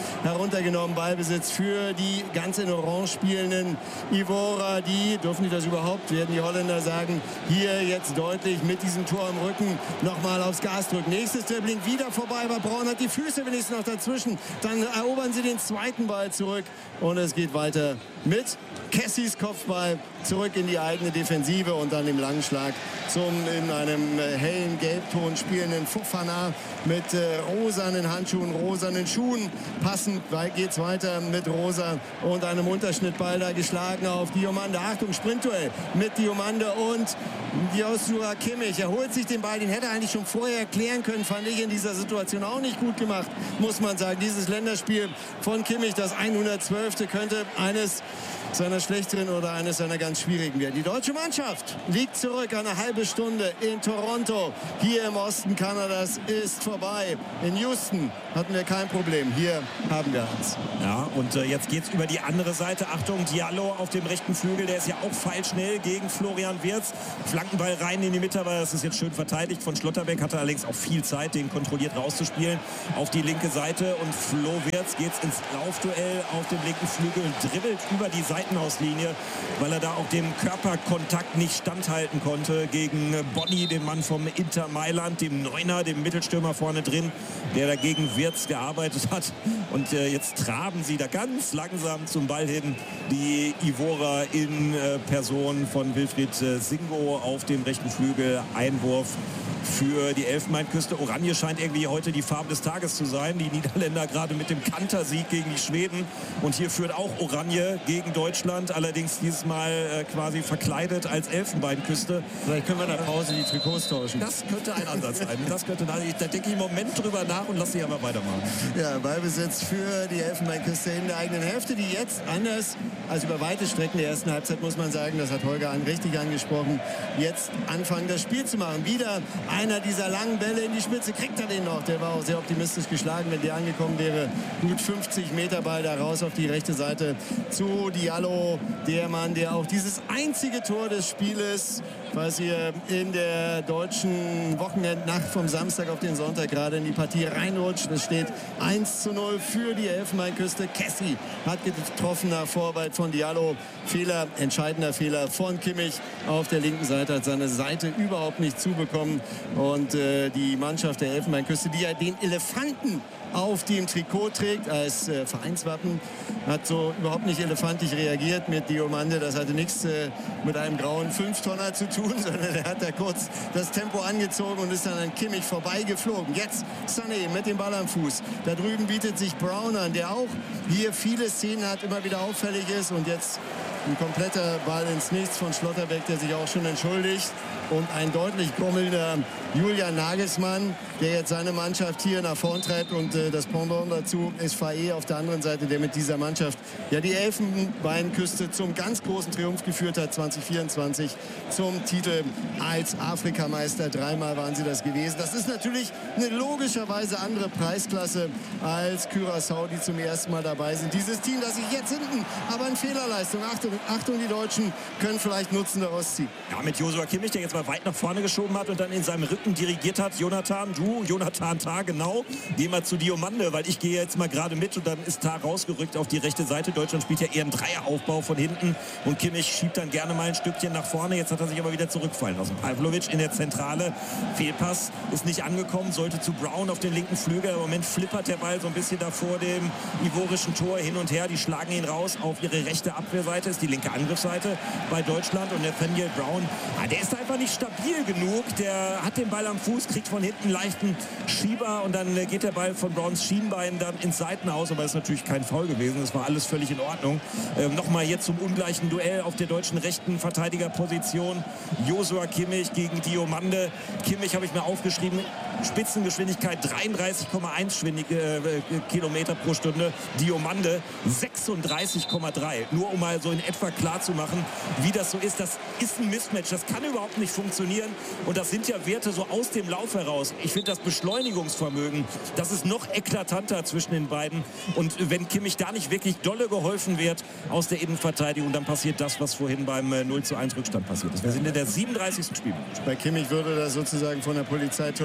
heruntergenommen. Ballbesitz für die ganz in Orange spielenden Ivora. Die, dürfen die das überhaupt, werden die Holländer sagen, hier jetzt deutlich mit diesem Tor im Rücken nochmal aufs Gas drücken. Nächstes Dribbling wieder vorbei, aber Braun hat die Füße wenigstens noch dazwischen. Dann erobern sie den zweiten Ball zurück und es geht weiter mit Kessys Kopfball zurück in die eigene Defensive und dann im langen Schlag zum in einem äh, hellen Gelbton spielenden Fofana mit äh, rosanen Handschuhen, rosanen Schuhen. Passend geht es weiter mit Rosa und einem Unterschnittball da geschlagen auf Diomande. Achtung, Sprintduell mit Diomande und Joshua Kimmich. Er holt sich den Ball, den hätte er eigentlich schon vorher klären können, fand ich in dieser Situation auch nicht gut gemacht, muss man sagen. Dieses Länderspiel von Kimmich, das hundertzwölfte könnte eines seiner schlechteren oder eines seiner ganz schwierigen werden. Die deutsche Mannschaft liegt zurück. Eine halbe Stunde in Toronto. Hier im Osten Kanadas ist vorbei. In Houston hatten wir kein Problem. Hier haben wir eins. Ja, und äh, jetzt geht es über die andere Seite. Achtung, Diallo auf dem rechten Flügel. Der ist ja auch feilschnell gegen Florian Wirtz. Flankenball rein in die Mitte, aber das ist jetzt schön verteidigt von Schlotterbeck. Hatte allerdings auch viel Zeit, den kontrolliert rauszuspielen. Auf die linke Seite und Flo Wirtz geht ins Laufduell auf dem linken Flügel und dribbelt über die Seitenauslinie, weil er da auch dem Körperkontakt nicht standhalten konnte gegen Bonni, dem Mann vom Inter Mailand, dem Neuner, dem Mittelstürmer vorne drin, der dagegen Wirtz gearbeitet hat. Und äh, jetzt traben sie da ganz langsam zum Ball hin. Die Ivora in äh, Person von Wilfried äh, Singo auf dem rechten Flügel. Einwurf für die Elfenbeinküste. Oranje scheint irgendwie heute die Farbe des Tages zu sein. Die Niederländer gerade mit dem Kantersieg gegen die Schweden. Und hier führt auch Oranje gegen Deutschland. Allerdings dieses Mal äh, quasi verkleidet als Elfenbeinküste. Vielleicht können wir in der Pause die Trikots tauschen. Das könnte ein Ansatz sein. Das könnte, da denke ich im Moment drüber nach und lasse sie aber weitermachen. Ja, Ballbesitz für die Elfenbeinküste in der eigenen Hälfte, die jetzt anders als über weite Strecken der ersten Halbzeit, muss man sagen, das hat Holger an richtig angesprochen, jetzt anfangen das Spiel zu machen. Wieder einer dieser langen Bälle in die Spitze, kriegt er den noch. Der war auch sehr optimistisch geschlagen, wenn der angekommen wäre. Gut fünfzig Meter Ball da raus auf die rechte Seite zu Diallo, der Mann, der auch dieses einzige Tor des Spieles, was hier in der deutschen Wochenendnacht vom Samstag auf den Sonntag gerade in die Partie reinrutscht. Es steht eins zu null für die Elfenbeinküste. Kessy hat getroffen nach Vorarbeit von Diallo. Fehler, entscheidender Fehler von Kimmich auf der linken Seite, hat seine Seite überhaupt nicht zubekommen. Und äh, die Mannschaft der Elfenbeinküste, die ja den Elefanten auf dem Trikot trägt als äh, Vereinswappen, hat so überhaupt nicht elefantisch reagiert mit Diomande. Das hatte nichts äh, mit einem grauen Fünftonner zu tun, sondern er hat da kurz das Tempo angezogen und ist dann an Kimmich vorbeigeflogen. Jetzt Sané mit dem Ball am Fuß. Da drüben bietet sich Brown an, der auch hier viele Szenen hat, immer wieder auffällig ist. Und jetzt ein kompletter Ball ins Nichts von Schlotterbeck, der sich auch schon entschuldigt. Und ein deutlich grummelnder Julian Nagelsmann, der jetzt seine Mannschaft hier nach vorn treibt. Und äh, das Pendant dazu ist Faé auf der anderen Seite, der mit dieser Mannschaft ja die Elfenbeinküste zum ganz großen Triumph geführt hat, zwanzig vierundzwanzig zum Titel als Afrikameister. Dreimal waren sie das gewesen. Das ist natürlich eine logischerweise andere Preisklasse als Curaçao, die zum ersten Mal dabei sind. Dieses Team, das sich jetzt hinten, aber in Fehlerleistung. Achtung, Achtung, die Deutschen können vielleicht Nutzen daraus ziehen. Ja, mit Joshua Kimmich, der jetzt mal weit nach vorne geschoben hat und dann in seinem Rücken dirigiert hat. Jonathan, du, Jonathan Tah, genau. Geh mal zu Diomande, weil ich gehe jetzt mal gerade mit und dann ist Tah rausgerückt auf die rechte Seite. Deutschland spielt ja eher einen Dreieraufbau von hinten und Kimmich schiebt dann gerne mal ein Stückchen nach vorne. Jetzt hat er sich aber wieder zurückfallen lassen. Pavlovic in der Zentrale. Fehlpass ist nicht angekommen, sollte zu Brown auf den linken Flügel. Im Moment flippert der Ball so ein bisschen da vor dem ivorischen Tor hin und her. Die schlagen ihn raus auf ihre rechte Abwehrseite, ist die linke Angriffsseite bei Deutschland. Und Nathaniel Brown, ah, der ist einfach nicht stabil genug. Der hat den Ball am Fuß, kriegt von hinten leichten Schieber und dann geht der Ball von Browns Schienbein dann ins Seitenhaus. Aber das ist natürlich kein Foul gewesen. Das war alles völlig in Ordnung. Ähm, Nochmal jetzt zum ungleichen Duell auf der deutschen rechten Verteidigerposition. Joshua Kimmich gegen Diomande. Kimmich habe ich mir aufgeschrieben. Spitzengeschwindigkeit dreiunddreißig Komma eins äh, Kilometer pro Stunde. Diomande sechsunddreißig Komma drei. Nur um mal so in etwa klar zu machen, wie das so ist. Das ist ein Mismatch. Das kann überhaupt nicht funktionieren. Und das sind ja Werte so aus dem Lauf heraus. Ich finde das Beschleunigungsvermögen, das ist noch eklatanter zwischen den beiden. Und wenn Kimmich da nicht wirklich dolle geholfen wird aus der Innenverteidigung, dann passiert das, was vorhin beim null zu eins Rückstand passiert ist. Wir sind in der siebenunddreißigsten Spielminute. Bei Kimmich würde das sozusagen von der Polizei toleriert.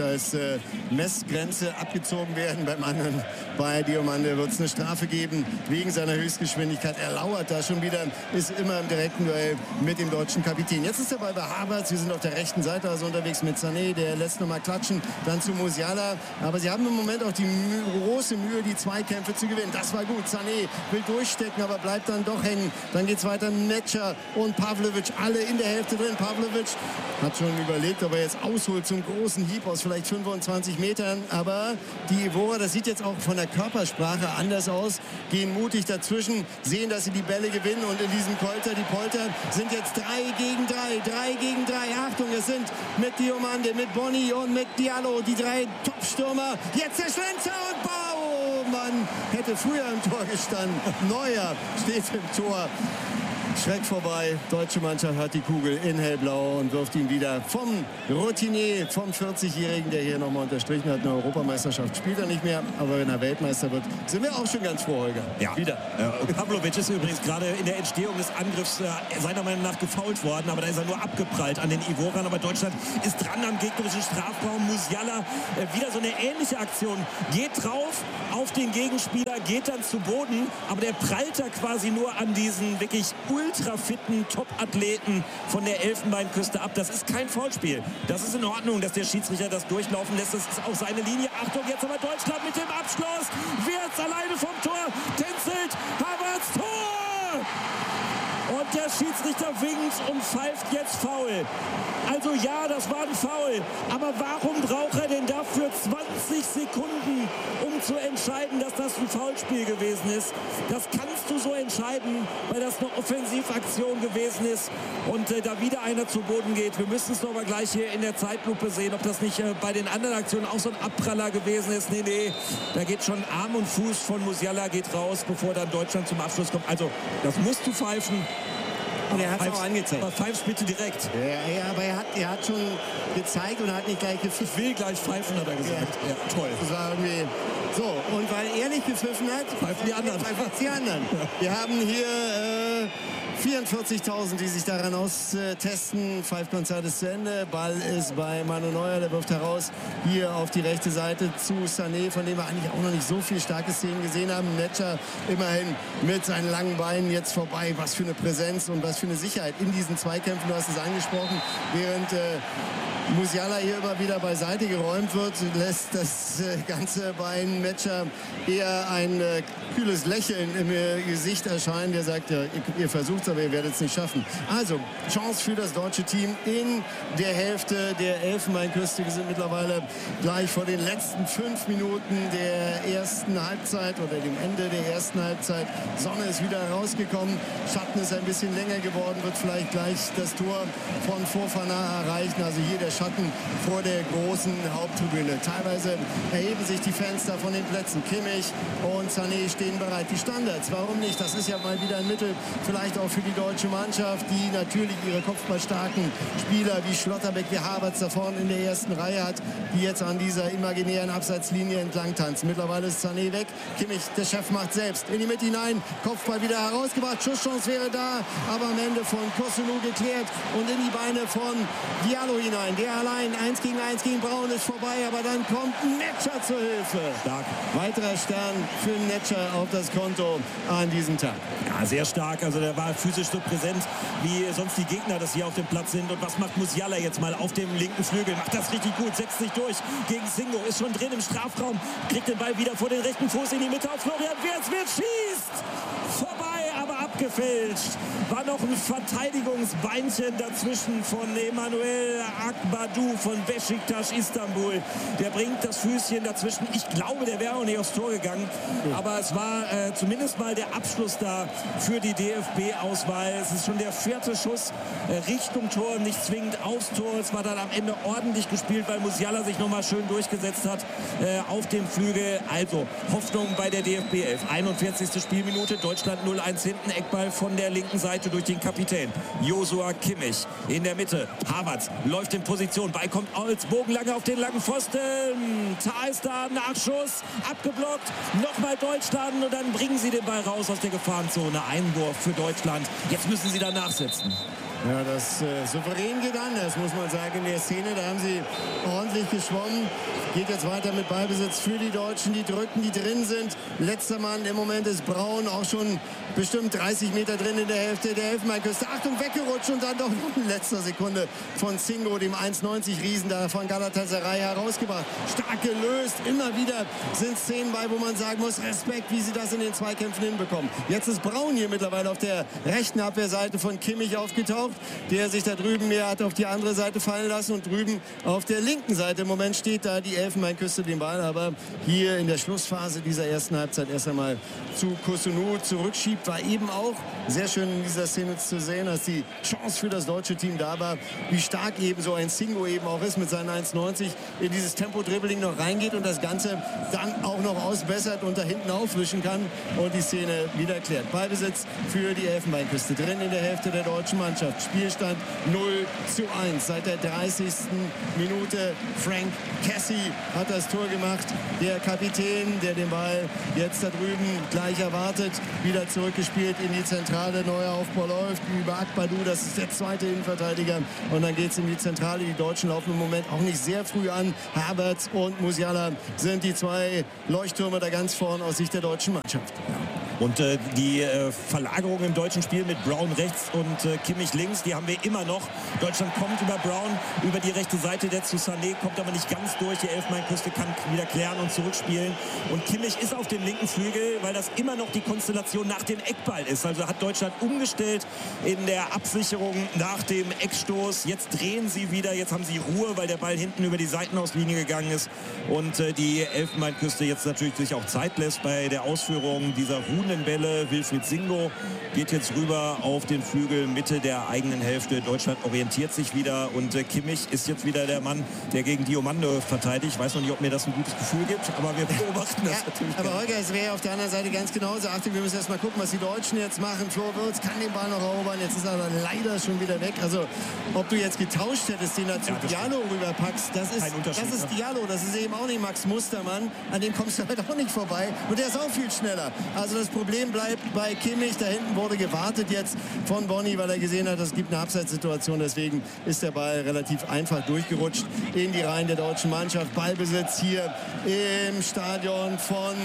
als äh, Messgrenze abgezogen werden. Beim anderen, bei Diomande, wird es eine Strafe geben wegen seiner Höchstgeschwindigkeit. Er lauert da schon wieder, ist immer im direkten Duell mit dem deutschen Kapitän. Jetzt ist er bei Havertz. Wir sind auf der rechten Seite also unterwegs mit Sané. Der lässt noch mal klatschen. Dann zu Musiala. Aber sie haben im Moment auch die Mühe, große Mühe, die Zweikämpfe zu gewinnen. Das war gut. Sané will durchstecken, aber bleibt dann doch hängen. Dann geht es weiter. Netscher und Pavlovic, alle in der Hälfte drin. Pavlovic hat schon überlegt, ob er jetzt ausholt zum großen Hieb aus vielleicht fünfundzwanzig Metern. Aber die Ivorer, das sieht jetzt auch von der Körpersprache anders aus, gehen mutig dazwischen, sehen, dass sie die Bälle gewinnen. Und in diesem Kolter, die Polter, sind jetzt drei gegen drei. Drei gegen drei. Achtung, es sind mit Diomande, mit Boni und mit Diallo die drei Top-Stürmer. Jetzt der Schlenzer und Baumann hätte früher im Tor gestanden. Neuer steht im Tor. Schreck vorbei. Deutsche Mannschaft hat die Kugel in hellblau und wirft ihn wieder vom Routinier, vom vierzigjährigen, der hier nochmal unterstrichen hat. Eine Europameisterschaft spielt er nicht mehr, aber wenn er Weltmeister wird, sind wir auch schon ganz froh, Holger. Ja, wieder. Ja. Pavlovic ist übrigens gerade in der Entstehung des Angriffs äh, seiner Meinung nach gefoult worden, aber da ist er nur abgeprallt an den Ivorern. Aber Deutschland ist dran am gegnerischen Strafraum. Musiala, äh, wieder so eine ähnliche Aktion. Geht drauf auf den Gegenspieler, geht dann zu Boden, aber der prallt da quasi nur an diesen wirklich ultrafitten Top-Athleten von der Elfenbeinküste ab. Das ist kein Foulspiel. Das ist in Ordnung, dass der Schiedsrichter das durchlaufen lässt. Das ist auch seine Linie. Achtung, jetzt aber Deutschland mit dem Abschluss. Wirtz alleine vom Tor. Tänzelt. Havertz, Tor! Und der Schiedsrichter winkt und pfeift jetzt Foul. Also ja, das war ein Foul. Aber warum braucht er denn dafür zwanzig Sekunden, um zu entscheiden, dass das ein Foulspiel gewesen ist? Das kannst du so entscheiden, weil das eine Offensivaktion gewesen ist und äh, da wieder einer zu Boden geht. Wir müssen es noch mal gleich hier in der Zeitlupe sehen, ob das nicht äh, bei den anderen Aktionen auch so ein Abpraller gewesen ist. Nee, nee, da geht schon Arm und Fuß von Musiala geht raus, bevor dann Deutschland zum Abschluss kommt. Also, das musst du pfeifen. Und er hat es auch angezeigt. Aber pfeifst bitte direkt. Ja, ja, aber er hat, er hat schon gezeigt und hat nicht gleich gepfiffen. Ich will gleich pfeifen, hat er gesagt. Ja, ja, toll. Das war irgendwie so. Und weil er nicht gepfiffen hat, pfeifen die anderen. Pfeifen die anderen. Wir haben hier äh, vierundvierzigtausend, die sich daran austesten. Pfeifkonzert ist zu Ende. Ball ist bei Manu Neuer, der wirft heraus hier auf die rechte Seite zu Sané, von dem wir eigentlich auch noch nicht so viel starke Szenen gesehen haben. Netscher immerhin mit seinen langen Beinen jetzt vorbei. Was für eine Präsenz und was für eine Sicherheit in diesen Zweikämpfen. Du hast es angesprochen, während äh, Musiala hier immer wieder beiseite geräumt wird, lässt das äh, Ganze bei Netscher eher ein äh, kühles Lächeln im äh, Gesicht erscheinen. Der sagt, ja, ihr, ihr versucht es, aber ihr werdet es nicht schaffen. Also, Chance für das deutsche Team in der Hälfte der Elfenbeinküste. Wir sind mittlerweile gleich vor den letzten fünf Minuten der ersten Halbzeit oder dem Ende der ersten Halbzeit. Sonne ist wieder rausgekommen. Schatten ist ein bisschen länger geworden, wird vielleicht gleich das Tor von Fofana erreichen. Also hier der Schatten vor der großen Haupttribüne. Teilweise erheben sich die Fans da von den Plätzen. Kimmich und Sané stehen bereit. Die Standards, warum nicht? Das ist ja mal wieder ein Mittel, vielleicht auch für die deutsche Mannschaft, die natürlich ihre kopfballstarken Spieler wie Schlotterbeck, wie Havertz da vorne in der ersten Reihe hat, die jetzt an dieser imaginären Abseitslinie entlang tanzen. Mittlerweile ist Sané weg. Kimmich, der Chef, macht selbst in die Mitte hinein. Kopfball wieder herausgebracht. Schusschance wäre da, aber am Ende von Kosunu geklärt und in die Beine von Diallo hinein. Der allein, eins gegen eins gegen Braun ist vorbei, aber dann kommt Netscher zur Hilfe. Stark. Weiterer Stern für Netscher auf das Konto an diesem Tag. Ja, sehr stark. Also der war physisch so präsent, wie sonst die Gegner das hier auf dem Platz sind. Und was macht Musiala jetzt mal auf dem linken Flügel? Macht das richtig gut, setzt sich durch gegen Singo, ist schon drin im Strafraum, kriegt den Ball wieder vor den rechten Fuß in die Mitte auf Florian Wirtz. Wirtz schießt! Vorbei, aber abgefälscht. War noch ein Verteidigungsbeinchen dazwischen von Emanuel Akbadou von Beşiktaş Istanbul. Der bringt das Füßchen dazwischen. Ich glaube, der wäre auch nicht aufs Tor gegangen. Aber es war äh, zumindest mal der Abschluss da für die D F B-Auswahl. Es ist schon der vierte Schuss äh, Richtung Tor, nicht zwingend aufs Tor. Es war dann am Ende ordentlich gespielt, weil Musiala sich nochmal schön durchgesetzt hat äh, auf dem Flügel. Also Hoffnung bei der D F B elf. einundvierzigste Spielminute, Deutschland null eins hinten. Eckball von der linken Seite durch den Kapitän Joshua Kimmich. In der Mitte Havertz läuft in Position. Ball kommt als bogenlange auf den langen Pfosten. Da ist da Nachschuss. Abgeblockt. Nochmal Deutschland und dann bringen sie den Ball raus aus der Gefahrenzone. Einwurf für Deutschland. Jetzt müssen sie da nachsetzen. Ja, das äh, souverän geht anders, muss man sagen, in der Szene. Da haben sie ordentlich geschwommen. Geht jetzt weiter mit Ballbesitz für die Deutschen. Die drücken, die drin sind. Letzter Mann im Moment ist Braun, auch schon bestimmt dreißig Meter drin in der Hälfte der Elfenbeinküste. Achtung, weggerutscht und dann doch noch in letzter Sekunde von Singo, dem eins neunzig Riesen da von Galatasaray herausgebracht. Stark gelöst. Immer wieder sind Szenen bei, wo man sagen muss, Respekt, wie sie das in den Zweikämpfen hinbekommen. Jetzt ist Braun hier mittlerweile auf der rechten Abwehrseite von Kimmich aufgetaucht, der sich da drüben mehr hat auf die andere Seite fallen lassen, und drüben auf der linken Seite im Moment steht da die Elfenbeinküste den Ball, aber hier in der Schlussphase dieser ersten Halbzeit erst einmal zu Kusunu zurückschiebt. War eben auch sehr schön in dieser Szene zu sehen, dass die Chance für das deutsche Team da war, wie stark eben so ein Singo eben auch ist mit seinen eins neunzig, in dieses Tempo-Dribbling noch reingeht und das Ganze dann auch noch ausbessert und da hinten aufwischen kann und die Szene wieder klärt. Ballbesitz für die Elfenbeinküste, drin in der Hälfte der deutschen Mannschaft. Spielstand null zu eins seit der dreißigsten Minute. Frank Cassie hat das Tor gemacht. Der Kapitän, der den Ball jetzt da drüben gleich erwartet, wieder zurückgespielt in die Zentrale. Neuer Aufbau läuft über Akbadou, das ist der zweite Innenverteidiger. Und dann geht es in die Zentrale. Die Deutschen laufen im Moment auch nicht sehr früh an. Havertz und Musiala sind die zwei Leuchttürme da ganz vorn aus Sicht der deutschen Mannschaft. Ja. Und äh, die äh, Verlagerung im deutschen Spiel mit Braun rechts und äh, Kimmich links, die haben wir immer noch. Deutschland kommt über Braun, über die rechte Seite, der zu Sané, kommt aber nicht ganz durch. Die Elfenbeinküste kann wieder klären und zurückspielen. Und Kimmich ist auf dem linken Flügel, weil das immer noch die Konstellation nach dem Eckball ist. Also hat Deutschland umgestellt in der Absicherung nach dem Eckstoß. Jetzt drehen sie wieder, jetzt haben sie Ruhe, weil der Ball hinten über die Seitenauslinie gegangen ist. Und äh, die Elfenbeinküste jetzt natürlich sich auch Zeit lässt bei der Ausführung dieser ruhenden Bälle. Wilfried Singo geht jetzt rüber auf den Flügel, Mitte der eigenen Hälfte. Deutschland orientiert sich wieder und äh, Kimmich ist jetzt wieder der Mann, der gegen Diomande verteidigt. Ich weiß noch nicht, ob mir das ein gutes Gefühl gibt, aber wir beobachten das ja, natürlich. Aber Holger, es wäre auf der anderen Seite ganz genauso. Achtung, wir müssen erst mal gucken, was die Deutschen jetzt machen. Flo Wirtz kann den Ball noch erobern, jetzt ist er aber leider schon wieder weg. Also, ob du jetzt getauscht hättest, den da zu ja, Diallo rüberpackst, das ist, das ist Diallo, das ist eben auch nicht Max Mustermann. An dem kommst du halt auch nicht vorbei. Und der ist auch viel schneller. Also das Problem bleibt bei Kimmich. Da hinten wurde gewartet jetzt von Bonni, weil er gesehen hat, es gibt eine Abseitssituation. Deswegen ist der Ball relativ einfach durchgerutscht in die Reihen der deutschen Mannschaft. Ballbesitz hier im Stadion von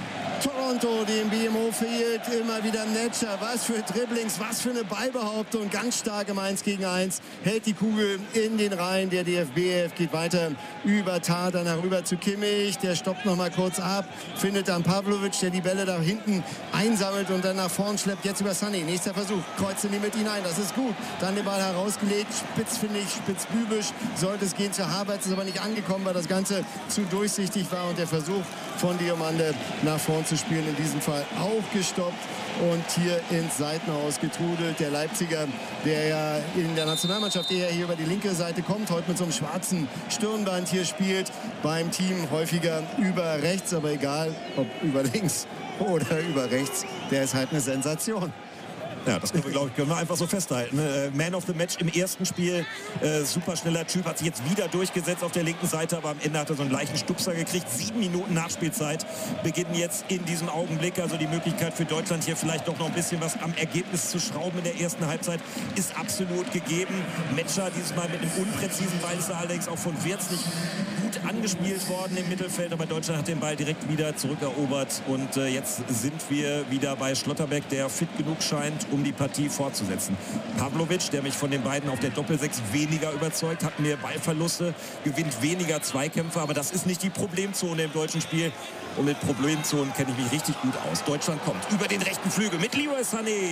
Toronto, dem B M O fehlt immer wieder Netscher. Was für Dribblings, was für eine Ballbehauptung. Ganz stark im eins gegen eins. Hält die Kugel in den Reihen. Der D F B F geht weiter über Tar, danach rüber zu Kimmich. Der stoppt noch mal kurz ab. Findet dann Pavlovic, der die Bälle da hinten einsammelt und dann nach vorn schleppt. Jetzt über Sané. Nächster Versuch. Kreuzt in die Mitte hinein. Das ist gut. Dann den Ball herausgelegt. Spitz, finde ich, spitzbübisch. Sollte es gehen zu Havertz. Ist aber nicht angekommen, weil das Ganze zu durchsichtig war. Und der Versuch von Diomande nach vorn zu spielen, in diesem Fall auch gestoppt und hier ins Seitenhaus getrudelt. Der Leipziger, der ja in der Nationalmannschaft eher hier über die linke Seite kommt, heute mit so einem schwarzen Stirnband hier spielt, beim Team häufiger über rechts, aber egal, ob über links oder über rechts, der ist halt eine Sensation. Ja, das können wir, glaube ich, können wir einfach so festhalten. Man of the Match im ersten Spiel. Äh, super schneller Typ, hat sich jetzt wieder durchgesetzt auf der linken Seite, aber am Ende hat er so einen leichten Stupser gekriegt. Sieben Minuten Nachspielzeit beginnen jetzt in diesem Augenblick. Also die Möglichkeit für Deutschland hier vielleicht doch noch ein bisschen was am Ergebnis zu schrauben in der ersten Halbzeit ist absolut gegeben. Metscher dieses Mal mit einem unpräzisen Ball, ist allerdings auch von Wirtz nicht gut angespielt worden im Mittelfeld, aber Deutschland hat den Ball direkt wieder zurückerobert und äh, jetzt sind wir wieder bei Schlotterbeck, der fit genug scheint, um die Partie fortzusetzen. Pavlovic, der mich von den beiden auf der Doppelsechs weniger überzeugt, hat mehr Ballverluste, gewinnt weniger Zweikämpfe, aber das ist nicht die Problemzone im deutschen Spiel. Und mit Problemzonen kenne ich mich richtig gut aus. Deutschland kommt über den rechten Flügel mit Leroy Sané.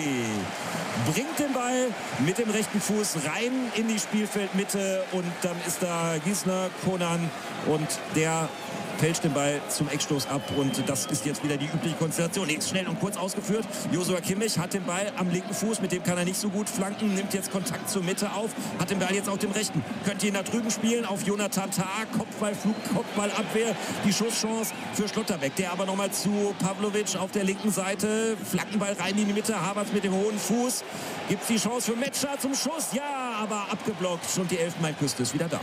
Bringt den Ball mit dem rechten Fuß rein in die Spielfeldmitte und dann ist da Gisner, Konan und der fälscht den Ball zum Eckstoß ab und das ist jetzt wieder die übliche Konstellation. Jetzt schnell und kurz ausgeführt. Joshua Kimmich hat den Ball am linken Fuß, mit dem kann er nicht so gut flanken, nimmt jetzt Kontakt zur Mitte auf, hat den Ball jetzt auf dem rechten. Könnte ihn da drüben spielen auf Jonathan Tah, Kopfballflug, Kopfballabwehr, die Schusschance für Schlotterbeck. Der aber nochmal zu Pavlovic auf der linken Seite, Flankenball rein in die Mitte, Havertz mit dem hohen Fuß, gibt die Chance für Metscher zum Schuss, ja, aber abgeblockt und die Elfenbeinküste ist wieder da.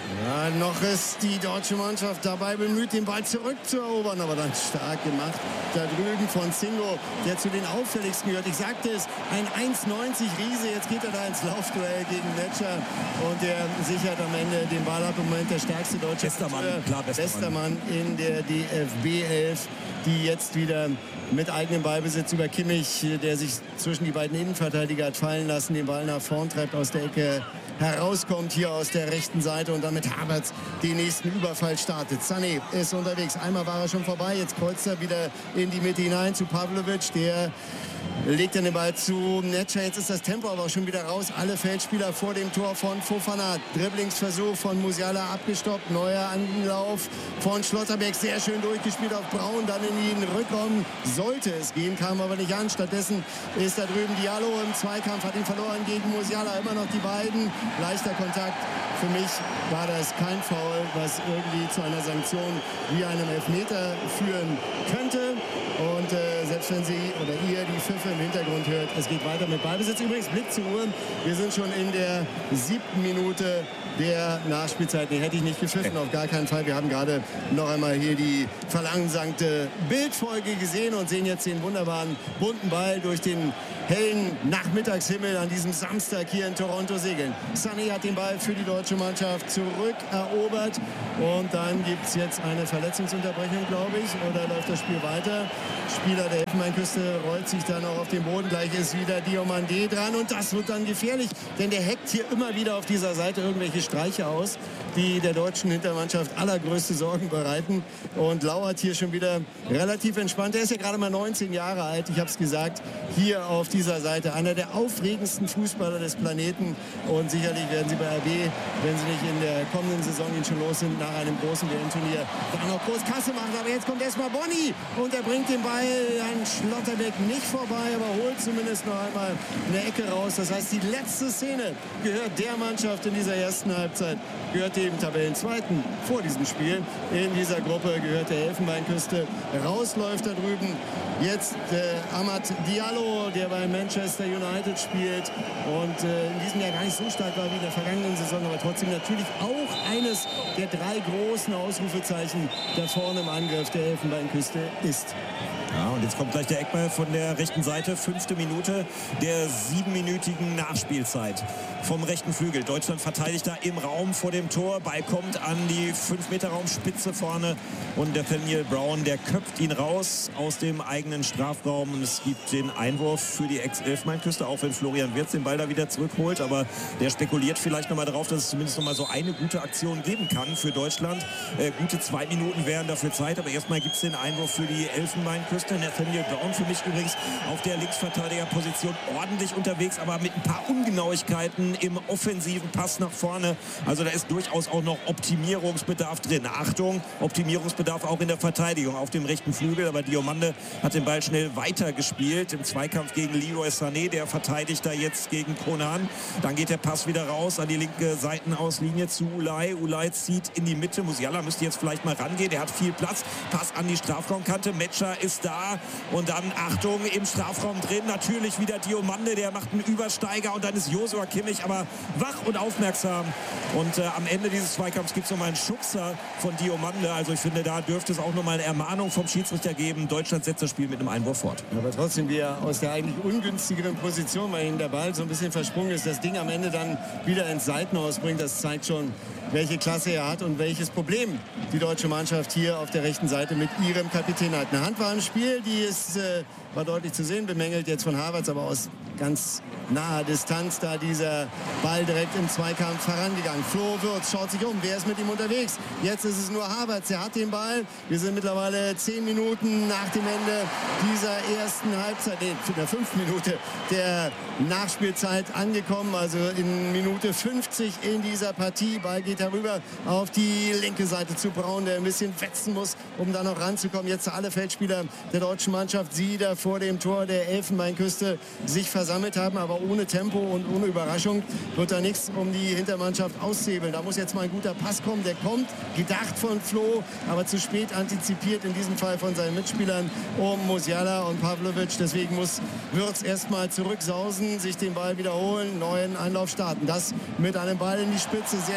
Ja, noch ist die deutsche Mannschaft dabei bemüht, den Ball zurückzuerobern, aber dann stark gemacht. Da drüben von Zingo, der zu den auffälligsten gehört. Ich sagte es, ein eins neunzig Riese, jetzt geht er da ins Laufduell gegen Metscher und der sichert am Ende den Ball ab. Im Moment der stärkste deutsche Westermann, klar, Westermann in der D F B elf, die jetzt wieder mit eigenem Ballbesitz über Kimmich, der sich zwischen die beiden Innenverteidiger hat fallen lassen, den Ball nach vorn treibt, aus der Ecke herauskommt, hier aus der rechten Seite und dann mit Havertz den nächsten Überfall startet. Sané ist unterwegs. Einmal war er schon vorbei, jetzt kreuzt er wieder in die Mitte hinein zu Pavlovic, der legt dann den Ball zu Netscher. Jetzt ist das Tempo aber auch schon wieder raus. Alle Feldspieler vor dem Tor von Fofana. Dribblingsversuch von Musiala abgestoppt. Neuer Anlauf von Schlotterbeck. Sehr schön durchgespielt auf Braun. Dann in den Rückraum sollte es gehen, kam aber nicht an. Stattdessen ist da drüben Diallo im Zweikampf, hat ihn verloren gegen Musiala. Immer noch die beiden. Leichter Kontakt. Für mich war das kein Foul, was irgendwie zu einer Sanktion wie einem Elfmeter führen könnte. Und äh, selbst wenn Sie oder ihr die Pfiffe im Hintergrund hört, es geht weiter mit Ballbesitz. Übrigens, Blick zur Uhr. Wir sind schon in der siebten Minute der Nachspielzeit. Nee, hätte ich nicht gepfiffen, auf gar keinen Fall. Wir haben gerade noch einmal hier die verlangsamte Bildfolge gesehen und sehen jetzt den wunderbaren bunten Ball durch den hellen Nachmittagshimmel an diesem Samstag hier in Toronto segeln. Sané hat den Ball für die deutsche Mannschaft zurückerobert und dann gibt es jetzt eine Verletzungsunterbrechung, glaube ich, oder läuft das Spiel weiter? Spieler der Elfenbeinküste rollt sich dann auch auf den Boden. Gleich ist wieder Diomandé dran und das wird dann gefährlich, denn der hackt hier immer wieder auf dieser Seite irgendwelche Streiche aus, die der deutschen Hintermannschaft allergrößte Sorgen bereiten und lauert hier schon wieder relativ entspannt. Er ist ja gerade mal neunzehn Jahre alt, ich habe es gesagt, hier auf dieser Seite. Einer der aufregendsten Fußballer des Planeten und sicherlich werden sie bei R B, wenn sie nicht in der kommenden Saison ihn schon los sind, nach einem großen W M-Turnier da noch groß Kasse machen. Aber jetzt kommt erstmal Bonni und er bringt den Ball an Schlotterbeck nicht vorbei, aber holt zumindest noch einmal eine Ecke raus. Das heißt, die letzte Szene gehört der Mannschaft in dieser ersten Halbzeit, gehört dem Tabellenzweiten vor diesem Spiel. In dieser Gruppe gehört der Elfenbeinküste. Rausläuft da drüben jetzt äh, Amad Diallo, der bei Manchester United spielt und äh, in diesem Jahr gar nicht so stark war wie in der vergangenen Saison, aber trotzdem natürlich auch eines der drei großen Ausrufezeichen da vorne im Angriff der Elfenbeinküste ist. Ja, und jetzt kommt gleich der Eckball von der rechten Seite. Fünfte Minute der siebenminütigen Nachspielzeit vom rechten Flügel. Deutschland verteidigt da im Raum vor dem Tor. Ball kommt an die fünf Meter Raumspitze vorne. Und Nathaniel Brown, der köpft ihn raus aus dem eigenen Strafraum. Und es gibt den Einwurf für die Ex-Elfenbeinküste, auch wenn Florian Wirtz den Ball da wieder zurückholt. Aber der spekuliert vielleicht nochmal darauf, dass es zumindest nochmal so eine gute Aktion geben kann für Deutschland. Äh, gute zwei Minuten wären dafür Zeit. Aber erstmal gibt es den Einwurf für die Elfenbeinküste. Nathaniel Brown für mich übrigens auf der Linksverteidigerposition ordentlich unterwegs, aber mit ein paar Ungenauigkeiten im offensiven Pass nach vorne. Also da ist durchaus auch noch Optimierungsbedarf drin. Achtung, Optimierungsbedarf auch in der Verteidigung auf dem rechten Flügel. Aber Diomande hat den Ball schnell weitergespielt im Zweikampf gegen Leroy Sané. Der verteidigt da jetzt gegen Konan. Dann geht der Pass wieder raus an die linke Seitenauslinie zu Ulay. Ulay zieht in die Mitte. Musiala müsste jetzt vielleicht mal rangehen. Der hat viel Platz. Pass an die Strafraumkante. Metscher ist da. Und dann, Achtung, im Strafraum drin, natürlich wieder Diomande, der macht einen Übersteiger und dann ist Joshua Kimmich aber wach und aufmerksam. Und äh, am Ende dieses Zweikampfs gibt es nochmal einen Schubser von Diomande. Also ich finde, da dürfte es auch nochmal eine Ermahnung vom Schiedsrichter geben. Deutschland setzt das Spiel mit einem Einwurf fort. Aber trotzdem wir aus der eigentlich ungünstigeren Position, weil ihnen der Ball so ein bisschen versprungen ist, das Ding am Ende dann wieder ins Seitenhaus bringt. Das zeigt schon, welche Klasse er hat und welches Problem die deutsche Mannschaft hier auf der rechten Seite mit ihrem Kapitän hat. Eine Hand war im Spiel, die ist, äh, war deutlich zu sehen, bemängelt jetzt von Havertz, aber aus ganz naher Distanz da dieser Ball direkt im Zweikampf herangegangen. Flo Wirtz schaut sich um, wer ist mit ihm unterwegs? Jetzt ist es nur Havertz, der hat den Ball. Wir sind mittlerweile zehn Minuten nach dem Ende dieser ersten Halbzeit, nee, in der fünften Minute der Nachspielzeit angekommen, also in Minute fünfzig in dieser Partie. Ball geht herüber auf die linke Seite zu Braun, der ein bisschen wetzen muss, um da noch ranzukommen. Jetzt alle Feldspieler der deutschen Mannschaft, sie da vor dem Tor der Elfenbeinküste sich versammelt haben, aber ohne Tempo und ohne Überraschung wird da nichts um die Hintermannschaft aushebeln. Da muss jetzt mal ein guter Pass kommen, der kommt, gedacht von Flo, aber zu spät antizipiert, in diesem Fall von seinen Mitspielern um Musiala und Pavlovic. Deswegen muss Wirtz erstmal zurücksausen, sich den Ball wiederholen, neuen Einlauf starten. Das mit einem Ball in die Spitze, sehr schön direkt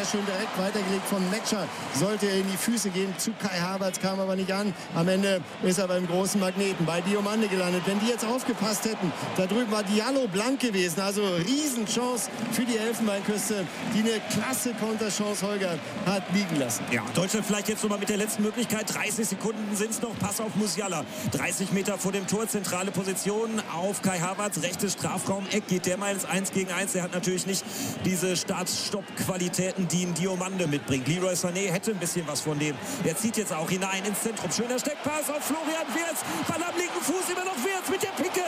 perfekt weitergelegt von Metscher. Sollte er in die Füße gehen zu Kai Havertz, kam aber nicht an. Am Ende ist er beim großen Magneten bei Diomande gelandet. Wenn die jetzt aufgepasst hätten, da drüben war Diallo blank gewesen. Also Riesenchance für die Elfenbeinküste, die eine klasse Konterchance Holger hat liegen lassen. Ja, Deutschland vielleicht jetzt nochmal mit der letzten Möglichkeit. dreißig Sekunden sind es noch. Pass auf Musiala. dreißig Meter vor dem Tor, zentrale Position auf Kai Havertz. Rechtes Strafraum-Eck. Geht der mal ins eins gegen eins. Der hat natürlich nicht diese Start-Stopp-Qualitäten, die ein Diomande mitbringt. Leroy Sané hätte ein bisschen was von dem. Er zieht jetzt auch hinein ins Zentrum. Schöner Steckpass auf Florian Wirtz. Ball am linken Fuß, immer noch Wirtz mit der Picke.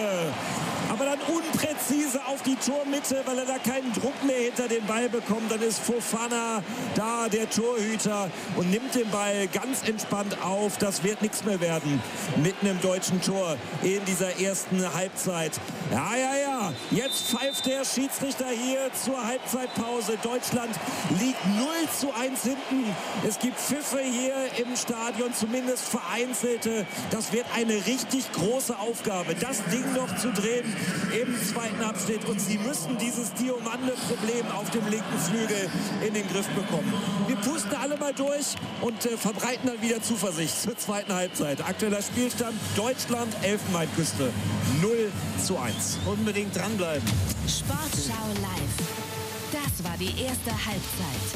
Aber dann unpräzise auf die Tormitte, weil er da keinen Druck mehr hinter den Ball bekommt. Dann ist Fofana da, der Torhüter, und nimmt den Ball ganz entspannt auf. Das wird nichts mehr werden mit einem deutschen Tor in dieser ersten Halbzeit. Ja, ja, ja. Jetzt pfeift der Schiedsrichter hier zur Halbzeitpause. Deutschland liegt null zu eins hinten. Es gibt Pfiffe hier im Stadion, zumindest vereinzelte. Das wird eine richtig große Aufgabe, das Ding noch zu drehen im zweiten Abschnitt. Und sie müssen dieses Diomande-Problem auf dem linken Flügel in den Griff bekommen. Wir pusten alle mal durch und äh, verbreiten dann wieder Zuversicht zur zweiten Halbzeit. Aktueller Spielstand: Deutschland, Elfenbeinküste null zu eins. Unbedingt dranbleiben. Sportschau live. Das war die erste Halbzeit.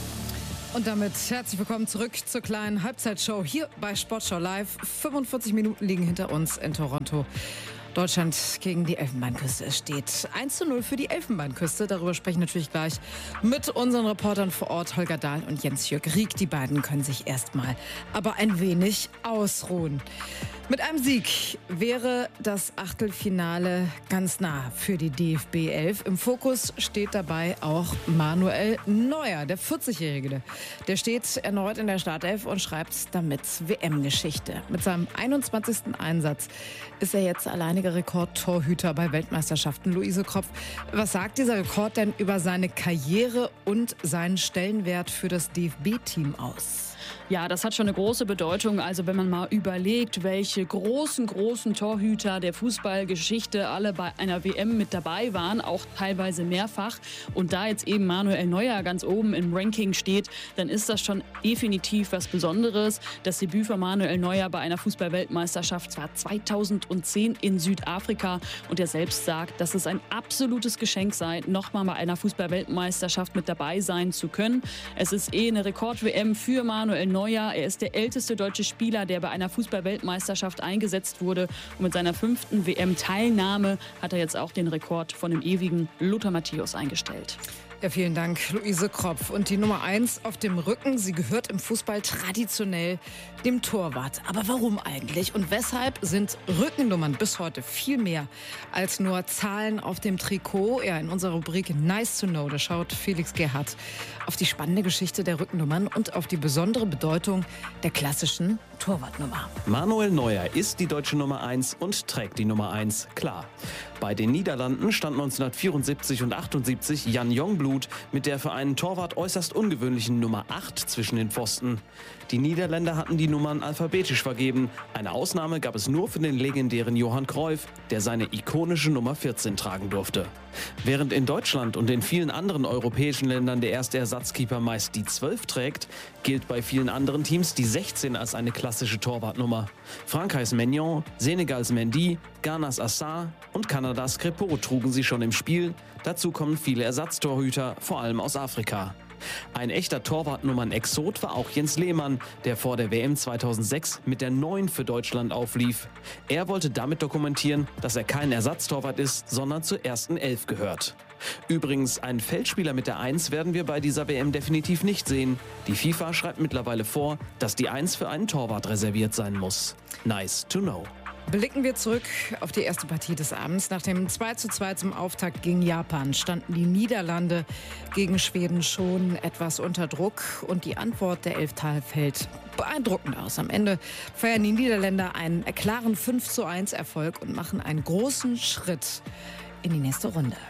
Und damit herzlich willkommen zurück zur kleinen Halbzeitshow hier bei Sportschau Live. fünfundvierzig Minuten liegen hinter uns in Toronto. Deutschland gegen die Elfenbeinküste. Es steht eins zu null für die Elfenbeinküste. Darüber sprechen wir natürlich gleich mit unseren Reportern vor Ort, Holger Dahl und Jens-Jürg Rieck. Die beiden können sich erstmal aber ein wenig ausruhen. Mit einem Sieg wäre das Achtelfinale ganz nah für die D F B elf. Im Fokus steht dabei auch Manuel Neuer, der vierzigjährige. Der steht erneut in der Startelf und schreibt damit W M-Geschichte. Mit seinem einundzwanzigsten Einsatz ist er jetzt alleiniger Rekordtorhüter bei Weltmeisterschaften. Luise Kropf, was sagt dieser Rekord denn über seine Karriere und seinen Stellenwert für das D F B-Team aus? Ja, das hat schon eine große Bedeutung. Also wenn man mal überlegt, welche großen, großen Torhüter der Fußballgeschichte alle bei einer W M mit dabei waren, auch teilweise mehrfach, und da jetzt eben Manuel Neuer ganz oben im Ranking steht, dann ist das schon definitiv was Besonderes. Das Debüt von Manuel Neuer bei einer Fußball-Weltmeisterschaft war zweitausendzehn in Südafrika, und er selbst sagt, dass es ein absolutes Geschenk sei, nochmal bei einer Fußball-Weltmeisterschaft mit dabei sein zu können. Es ist eh eine Rekord-W M für Manuel Neuer. Er ist der älteste deutsche Spieler, der bei einer Fußball-Weltmeisterschaft eingesetzt wurde. Und mit seiner fünften W M-Teilnahme hat er jetzt auch den Rekord von dem ewigen Lothar Matthäus eingestellt. Ja, vielen Dank, Luise Kropf. Und die Nummer eins auf dem Rücken, sie gehört im Fußball traditionell dem Torwart. Aber warum eigentlich? Und weshalb sind Rückennummern bis heute viel mehr als nur Zahlen auf dem Trikot? Ja, in unserer Rubrik Nice to Know, da schaut Felix Gerhardt auf die spannende Geschichte der Rückennummern und auf die besondere Bedeutung der klassischen Torwartnummer. Manuel Neuer ist die deutsche Nummer eins und trägt die Nummer eins, klar. Bei den Niederlanden stand neunzehnhundertvierundsiebzig und achtundsiebzig Jan Jongbloed mit der für einen Torwart äußerst ungewöhnlichen Nummer acht zwischen den Pfosten. Die Niederländer hatten die Nummern alphabetisch vergeben. Eine Ausnahme gab es nur für den legendären Johann Cruyff, der seine ikonische Nummer vierzehn tragen durfte. Während in Deutschland und in vielen anderen europäischen Ländern der erste Ersatzkeeper meist die zwölf trägt, gilt bei vielen anderen Teams die sechzehn als eine klassische Torwartnummer. Frankreichs Maignan, Senegals Mendy, Ghanas Assar und Kanadas Crépeau trugen sie schon im Spiel. Dazu kommen viele Ersatztorhüter, vor allem aus Afrika. Ein echter Torwartnummern-Exot war auch Jens Lehmann, der vor der W M zweitausendsechs mit der neun für Deutschland auflief. Er wollte damit dokumentieren, dass er kein Ersatztorwart ist, sondern zur ersten Elf gehört. Übrigens, einen Feldspieler mit der eins werden wir bei dieser W M definitiv nicht sehen. Die FIFA schreibt mittlerweile vor, dass die eins für einen Torwart reserviert sein muss. Nice to know. Blicken wir zurück auf die erste Partie des Abends. Nach dem zwei zu zwei zum Auftakt gegen Japan standen die Niederlande gegen Schweden schon etwas unter Druck. Und die Antwort der Elftal fällt beeindruckend aus. Am Ende feiern die Niederländer einen klaren fünf zu eins Erfolg und machen einen großen Schritt in die nächste Runde.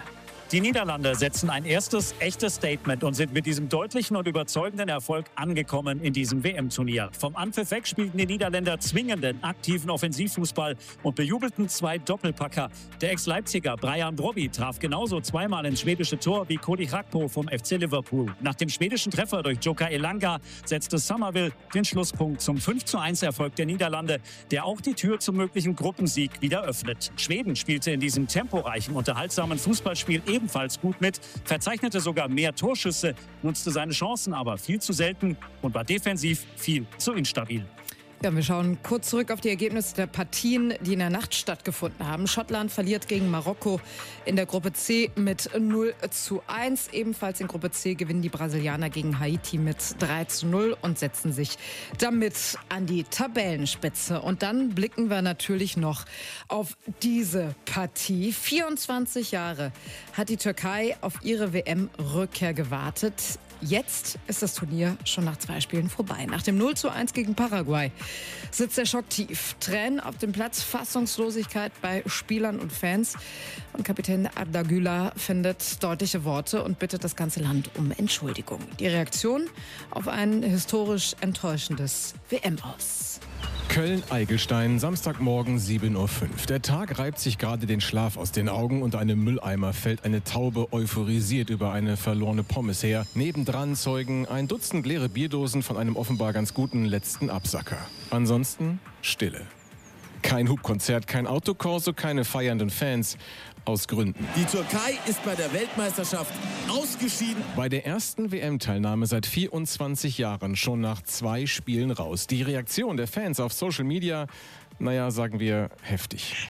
Die Niederlande setzen ein erstes echtes Statement und sind mit diesem deutlichen und überzeugenden Erfolg angekommen in diesem W M-Turnier. Vom Anpfiff weg spielten die Niederländer zwingenden, aktiven Offensivfußball und bejubelten zwei Doppelpacker. Der Ex-Leipziger Brian Brobby traf genauso zweimal ins schwedische Tor wie Cody Gakpo vom F C Liverpool. Nach dem schwedischen Treffer durch Joka Elanga setzte Summerville den Schlusspunkt zum fünf zu eins Erfolg der Niederlande, der auch die Tür zum möglichen Gruppensieg wieder öffnet. Schweden spielte in diesem temporeichen, unterhaltsamen Fußballspiel ebenfalls gut mit, verzeichnete sogar mehr Torschüsse, nutzte seine Chancen aber viel zu selten und war defensiv viel zu instabil. Ja, wir schauen kurz zurück auf die Ergebnisse der Partien, die in der Nacht stattgefunden haben. Schottland verliert gegen Marokko in der Gruppe C mit null zu eins. Ebenfalls in Gruppe C gewinnen die Brasilianer gegen Haiti mit drei zu null und setzen sich damit an die Tabellenspitze. Und dann blicken wir natürlich noch auf diese Partie. vierundzwanzig Jahre hat die Türkei auf ihre W M-Rückkehr gewartet. Jetzt ist das Turnier schon nach zwei Spielen vorbei. Nach dem null zu eins gegen Paraguay sitzt der Schock tief. Tränen auf dem Platz, Fassungslosigkeit bei Spielern und Fans. Und Kapitän Arda Güler findet deutliche Worte und bittet das ganze Land um Entschuldigung. Die Reaktion auf ein historisch enttäuschendes W M-Aus. Köln-Eigelstein, Samstagmorgen sieben Uhr fünf. Der Tag reibt sich gerade den Schlaf aus den Augen und einem Mülleimer fällt eine Taube euphorisiert über eine verlorene Pommes her. Nebendran zeugen ein Dutzend leere Bierdosen von einem offenbar ganz guten letzten Absacker. Ansonsten Stille. Kein Hubkonzert, kein Autokorso, keine feiernden Fans. Aus Gründen. Die Türkei ist bei der Weltmeisterschaft ausgeschieden. Bei der ersten W M-Teilnahme seit vierundzwanzig Jahren schon nach zwei Spielen raus. Die Reaktion der Fans auf Social Media, naja, sagen wir, heftig.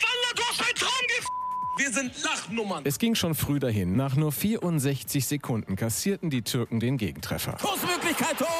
Wir sind Lachnummern. Es ging schon früh dahin. Nach nur vierundsechzig Sekunden kassierten die Türken den Gegentreffer. Kursmöglichkeit, Tor!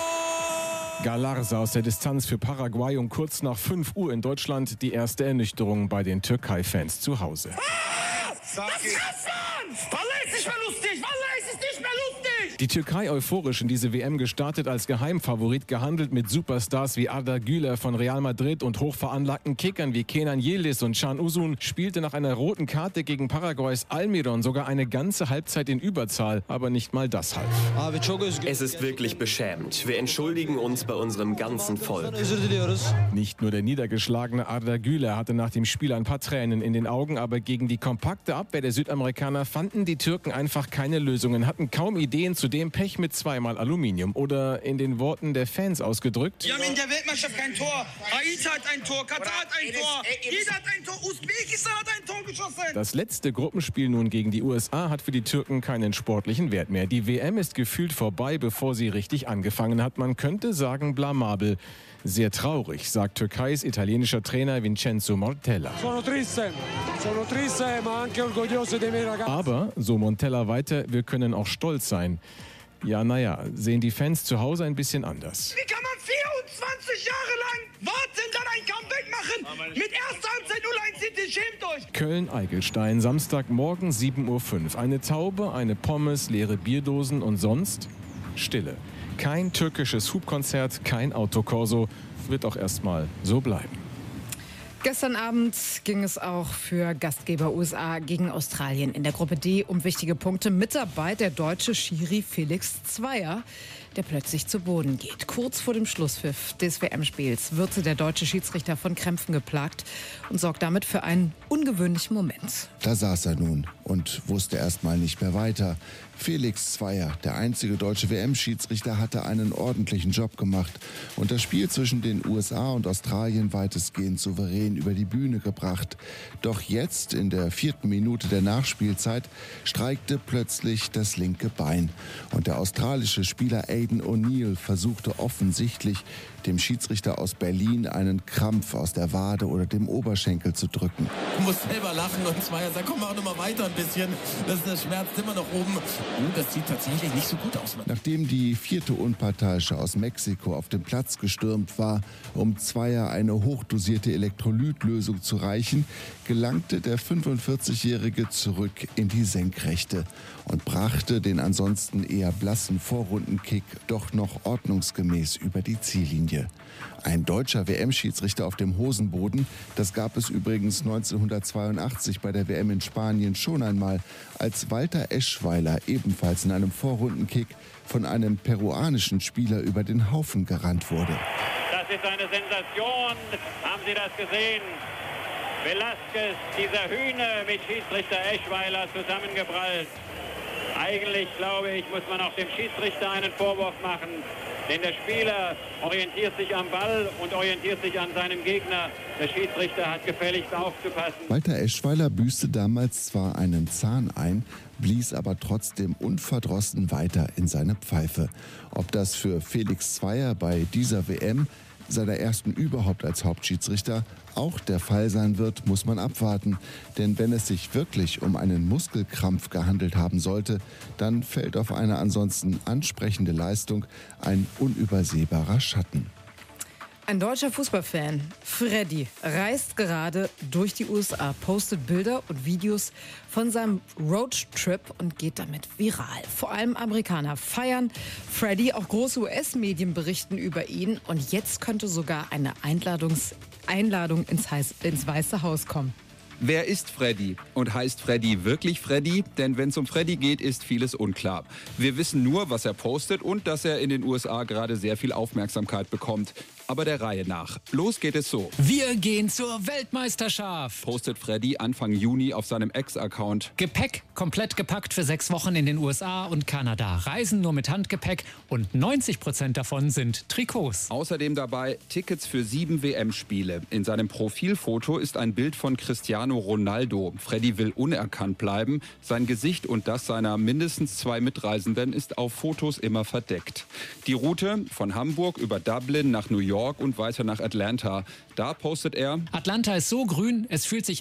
Galarza aus der Distanz für Paraguay um kurz nach fünf Uhr in Deutschland die erste Ernüchterung bei den Türkei-Fans zu Hause. Ah, das krass, Mann! Wallahi ist nicht mehr lustig! Wallahi ist nicht mehr lustig! Die Türkei euphorisch in diese W M gestartet, als Geheimfavorit gehandelt mit Superstars wie Arda Güler von Real Madrid und hochveranlagten Kickern wie Kenan Yildiz und Can Uzun, spielte nach einer roten Karte gegen Paraguays Almiron sogar eine ganze Halbzeit in Überzahl, aber nicht mal das half. Es ist wirklich beschämend. Wir entschuldigen uns bei unserem ganzen Volk. Nicht nur der niedergeschlagene Arda Güler hatte nach dem Spiel ein paar Tränen in den Augen, aber gegen die kompakte Abwehr der Südamerikaner fanden die Türken einfach keine Lösungen, hatten kaum Ideen, zudem Pech mit zweimal Aluminium. Oder in den Worten der Fans ausgedrückt: Wir haben in der Weltmeisterschaft kein Tor. Haiti hat ein Tor, Katar hat ein Tor, jeder hat ein Tor, Usbekistan hat ein Tor geschossen. Das letzte Gruppenspiel nun gegen die U S A hat für die Türken keinen sportlichen Wert mehr. Die W M ist gefühlt vorbei, bevor sie richtig angefangen hat. Man könnte sagen blamabel. Sehr traurig, sagt Türkeis italienischer Trainer Vincenzo Montella. Aber, so Montella weiter, wir können auch stolz sein. Ja, naja, sehen die Fans zu Hause ein bisschen anders. Wie kann man vierundzwanzig Jahre lang warten, dann ein Comeback machen? Mit erster Halbzeit null eins, City, schämt euch! Köln-Eigelstein, Samstagmorgen sieben Uhr fünf. Eine Taube, eine Pommes, leere Bierdosen und sonst Stille. Kein türkisches Hubkonzert, kein Autokorso, wird auch erstmal so bleiben. Gestern Abend ging es auch für Gastgeber U S A gegen Australien in der Gruppe D um wichtige Punkte. Mit dabei der deutsche Schiri Felix Zweier, der plötzlich zu Boden geht. Kurz vor dem Schlusspfiff des W M-Spiels wird der deutsche Schiedsrichter von Krämpfen geplagt und sorgt damit für einen ungewöhnlichen Moment. Da saß er nun und wusste erst mal nicht mehr weiter. Felix Zweier, der einzige deutsche W M-Schiedsrichter, hatte einen ordentlichen Job gemacht und das Spiel zwischen den U S A und Australien weitestgehend souverän über die Bühne gebracht. Doch jetzt, in der vierten Minute der Nachspielzeit, streikte plötzlich das linke Bein. Und der australische Spieler Aidan O'Neill versuchte offensichtlich, dem Schiedsrichter aus Berlin einen Krampf aus der Wade oder dem Oberschenkel zu drücken. Du musst selber lachen und Zweier sagt, komm, mach noch mal weiter ein bisschen. Das, das schmerzt immer noch oben. Oh, das sieht tatsächlich nicht so gut aus. Nachdem die vierte Unparteiische aus Mexiko auf den Platz gestürmt war, um Zweier eine hochdosierte Elektrolytlösung zu reichen, gelangte der fünfundvierzigjährige zurück in die Senkrechte und brachte den ansonsten eher blassen Vorrundenkick doch noch ordnungsgemäß über die Ziellinie. Ein deutscher W M-Schiedsrichter auf dem Hosenboden, das gab es übrigens neunzehnhundertzweiundachtzig bei der W M in Spanien schon einmal, als Walter Eschweiler ebenfalls in einem Vorrundenkick von einem peruanischen Spieler über den Haufen gerannt wurde. Das ist eine Sensation. Haben Sie das gesehen? Velasquez, dieser Hühner mit Schiedsrichter Eschweiler zusammengeprallt. Eigentlich, glaube ich, muss man auch dem Schiedsrichter einen Vorwurf machen. Denn der Spieler orientiert sich am Ball und orientiert sich an seinem Gegner. Der Schiedsrichter hat gefälligst aufzupassen. Walter Eschweiler büßte damals zwar einen Zahn ein, blies aber trotzdem unverdrossen weiter in seine Pfeife. Ob das für Felix Zweier bei dieser W M, seiner ersten überhaupt als Hauptschiedsrichter, auch der Fall sein wird, muss man abwarten. Denn wenn es sich wirklich um einen Muskelkrampf gehandelt haben sollte, dann fällt auf eine ansonsten ansprechende Leistung ein unübersehbarer Schatten. Ein deutscher Fußballfan, Freddy, reist gerade durch die U S A, postet Bilder und Videos von seinem Roadtrip und geht damit viral. Vor allem Amerikaner feiern Freddy, auch große U S-Medien berichten über ihn und jetzt könnte sogar eine Einladungs- Einladung ins, Heiß- ins Weiße Haus kommen. Wer ist Freddy? Und heißt Freddy wirklich Freddy? Denn wenn es um Freddy geht, ist vieles unklar. Wir wissen nur, was er postet und dass er in den U S A gerade sehr viel Aufmerksamkeit bekommt. Aber der Reihe nach. Los geht es so. Wir gehen zur Weltmeisterschaft, Postet Freddy Anfang Juni auf seinem Ex-Account. Gepäck komplett gepackt für sechs Wochen in den U S A und Kanada. Reisen nur mit Handgepäck und neunzig Prozent davon sind Trikots. Außerdem dabei Tickets für sieben W M-Spiele. In seinem Profilfoto ist ein Bild von Cristiano Ronaldo. Freddy will unerkannt bleiben. Sein Gesicht und das seiner mindestens zwei Mitreisenden ist auf Fotos immer verdeckt. Die Route von Hamburg über Dublin nach New York und weiter nach Atlanta. Da postet er: Atlanta ist so grün, es fühlt sich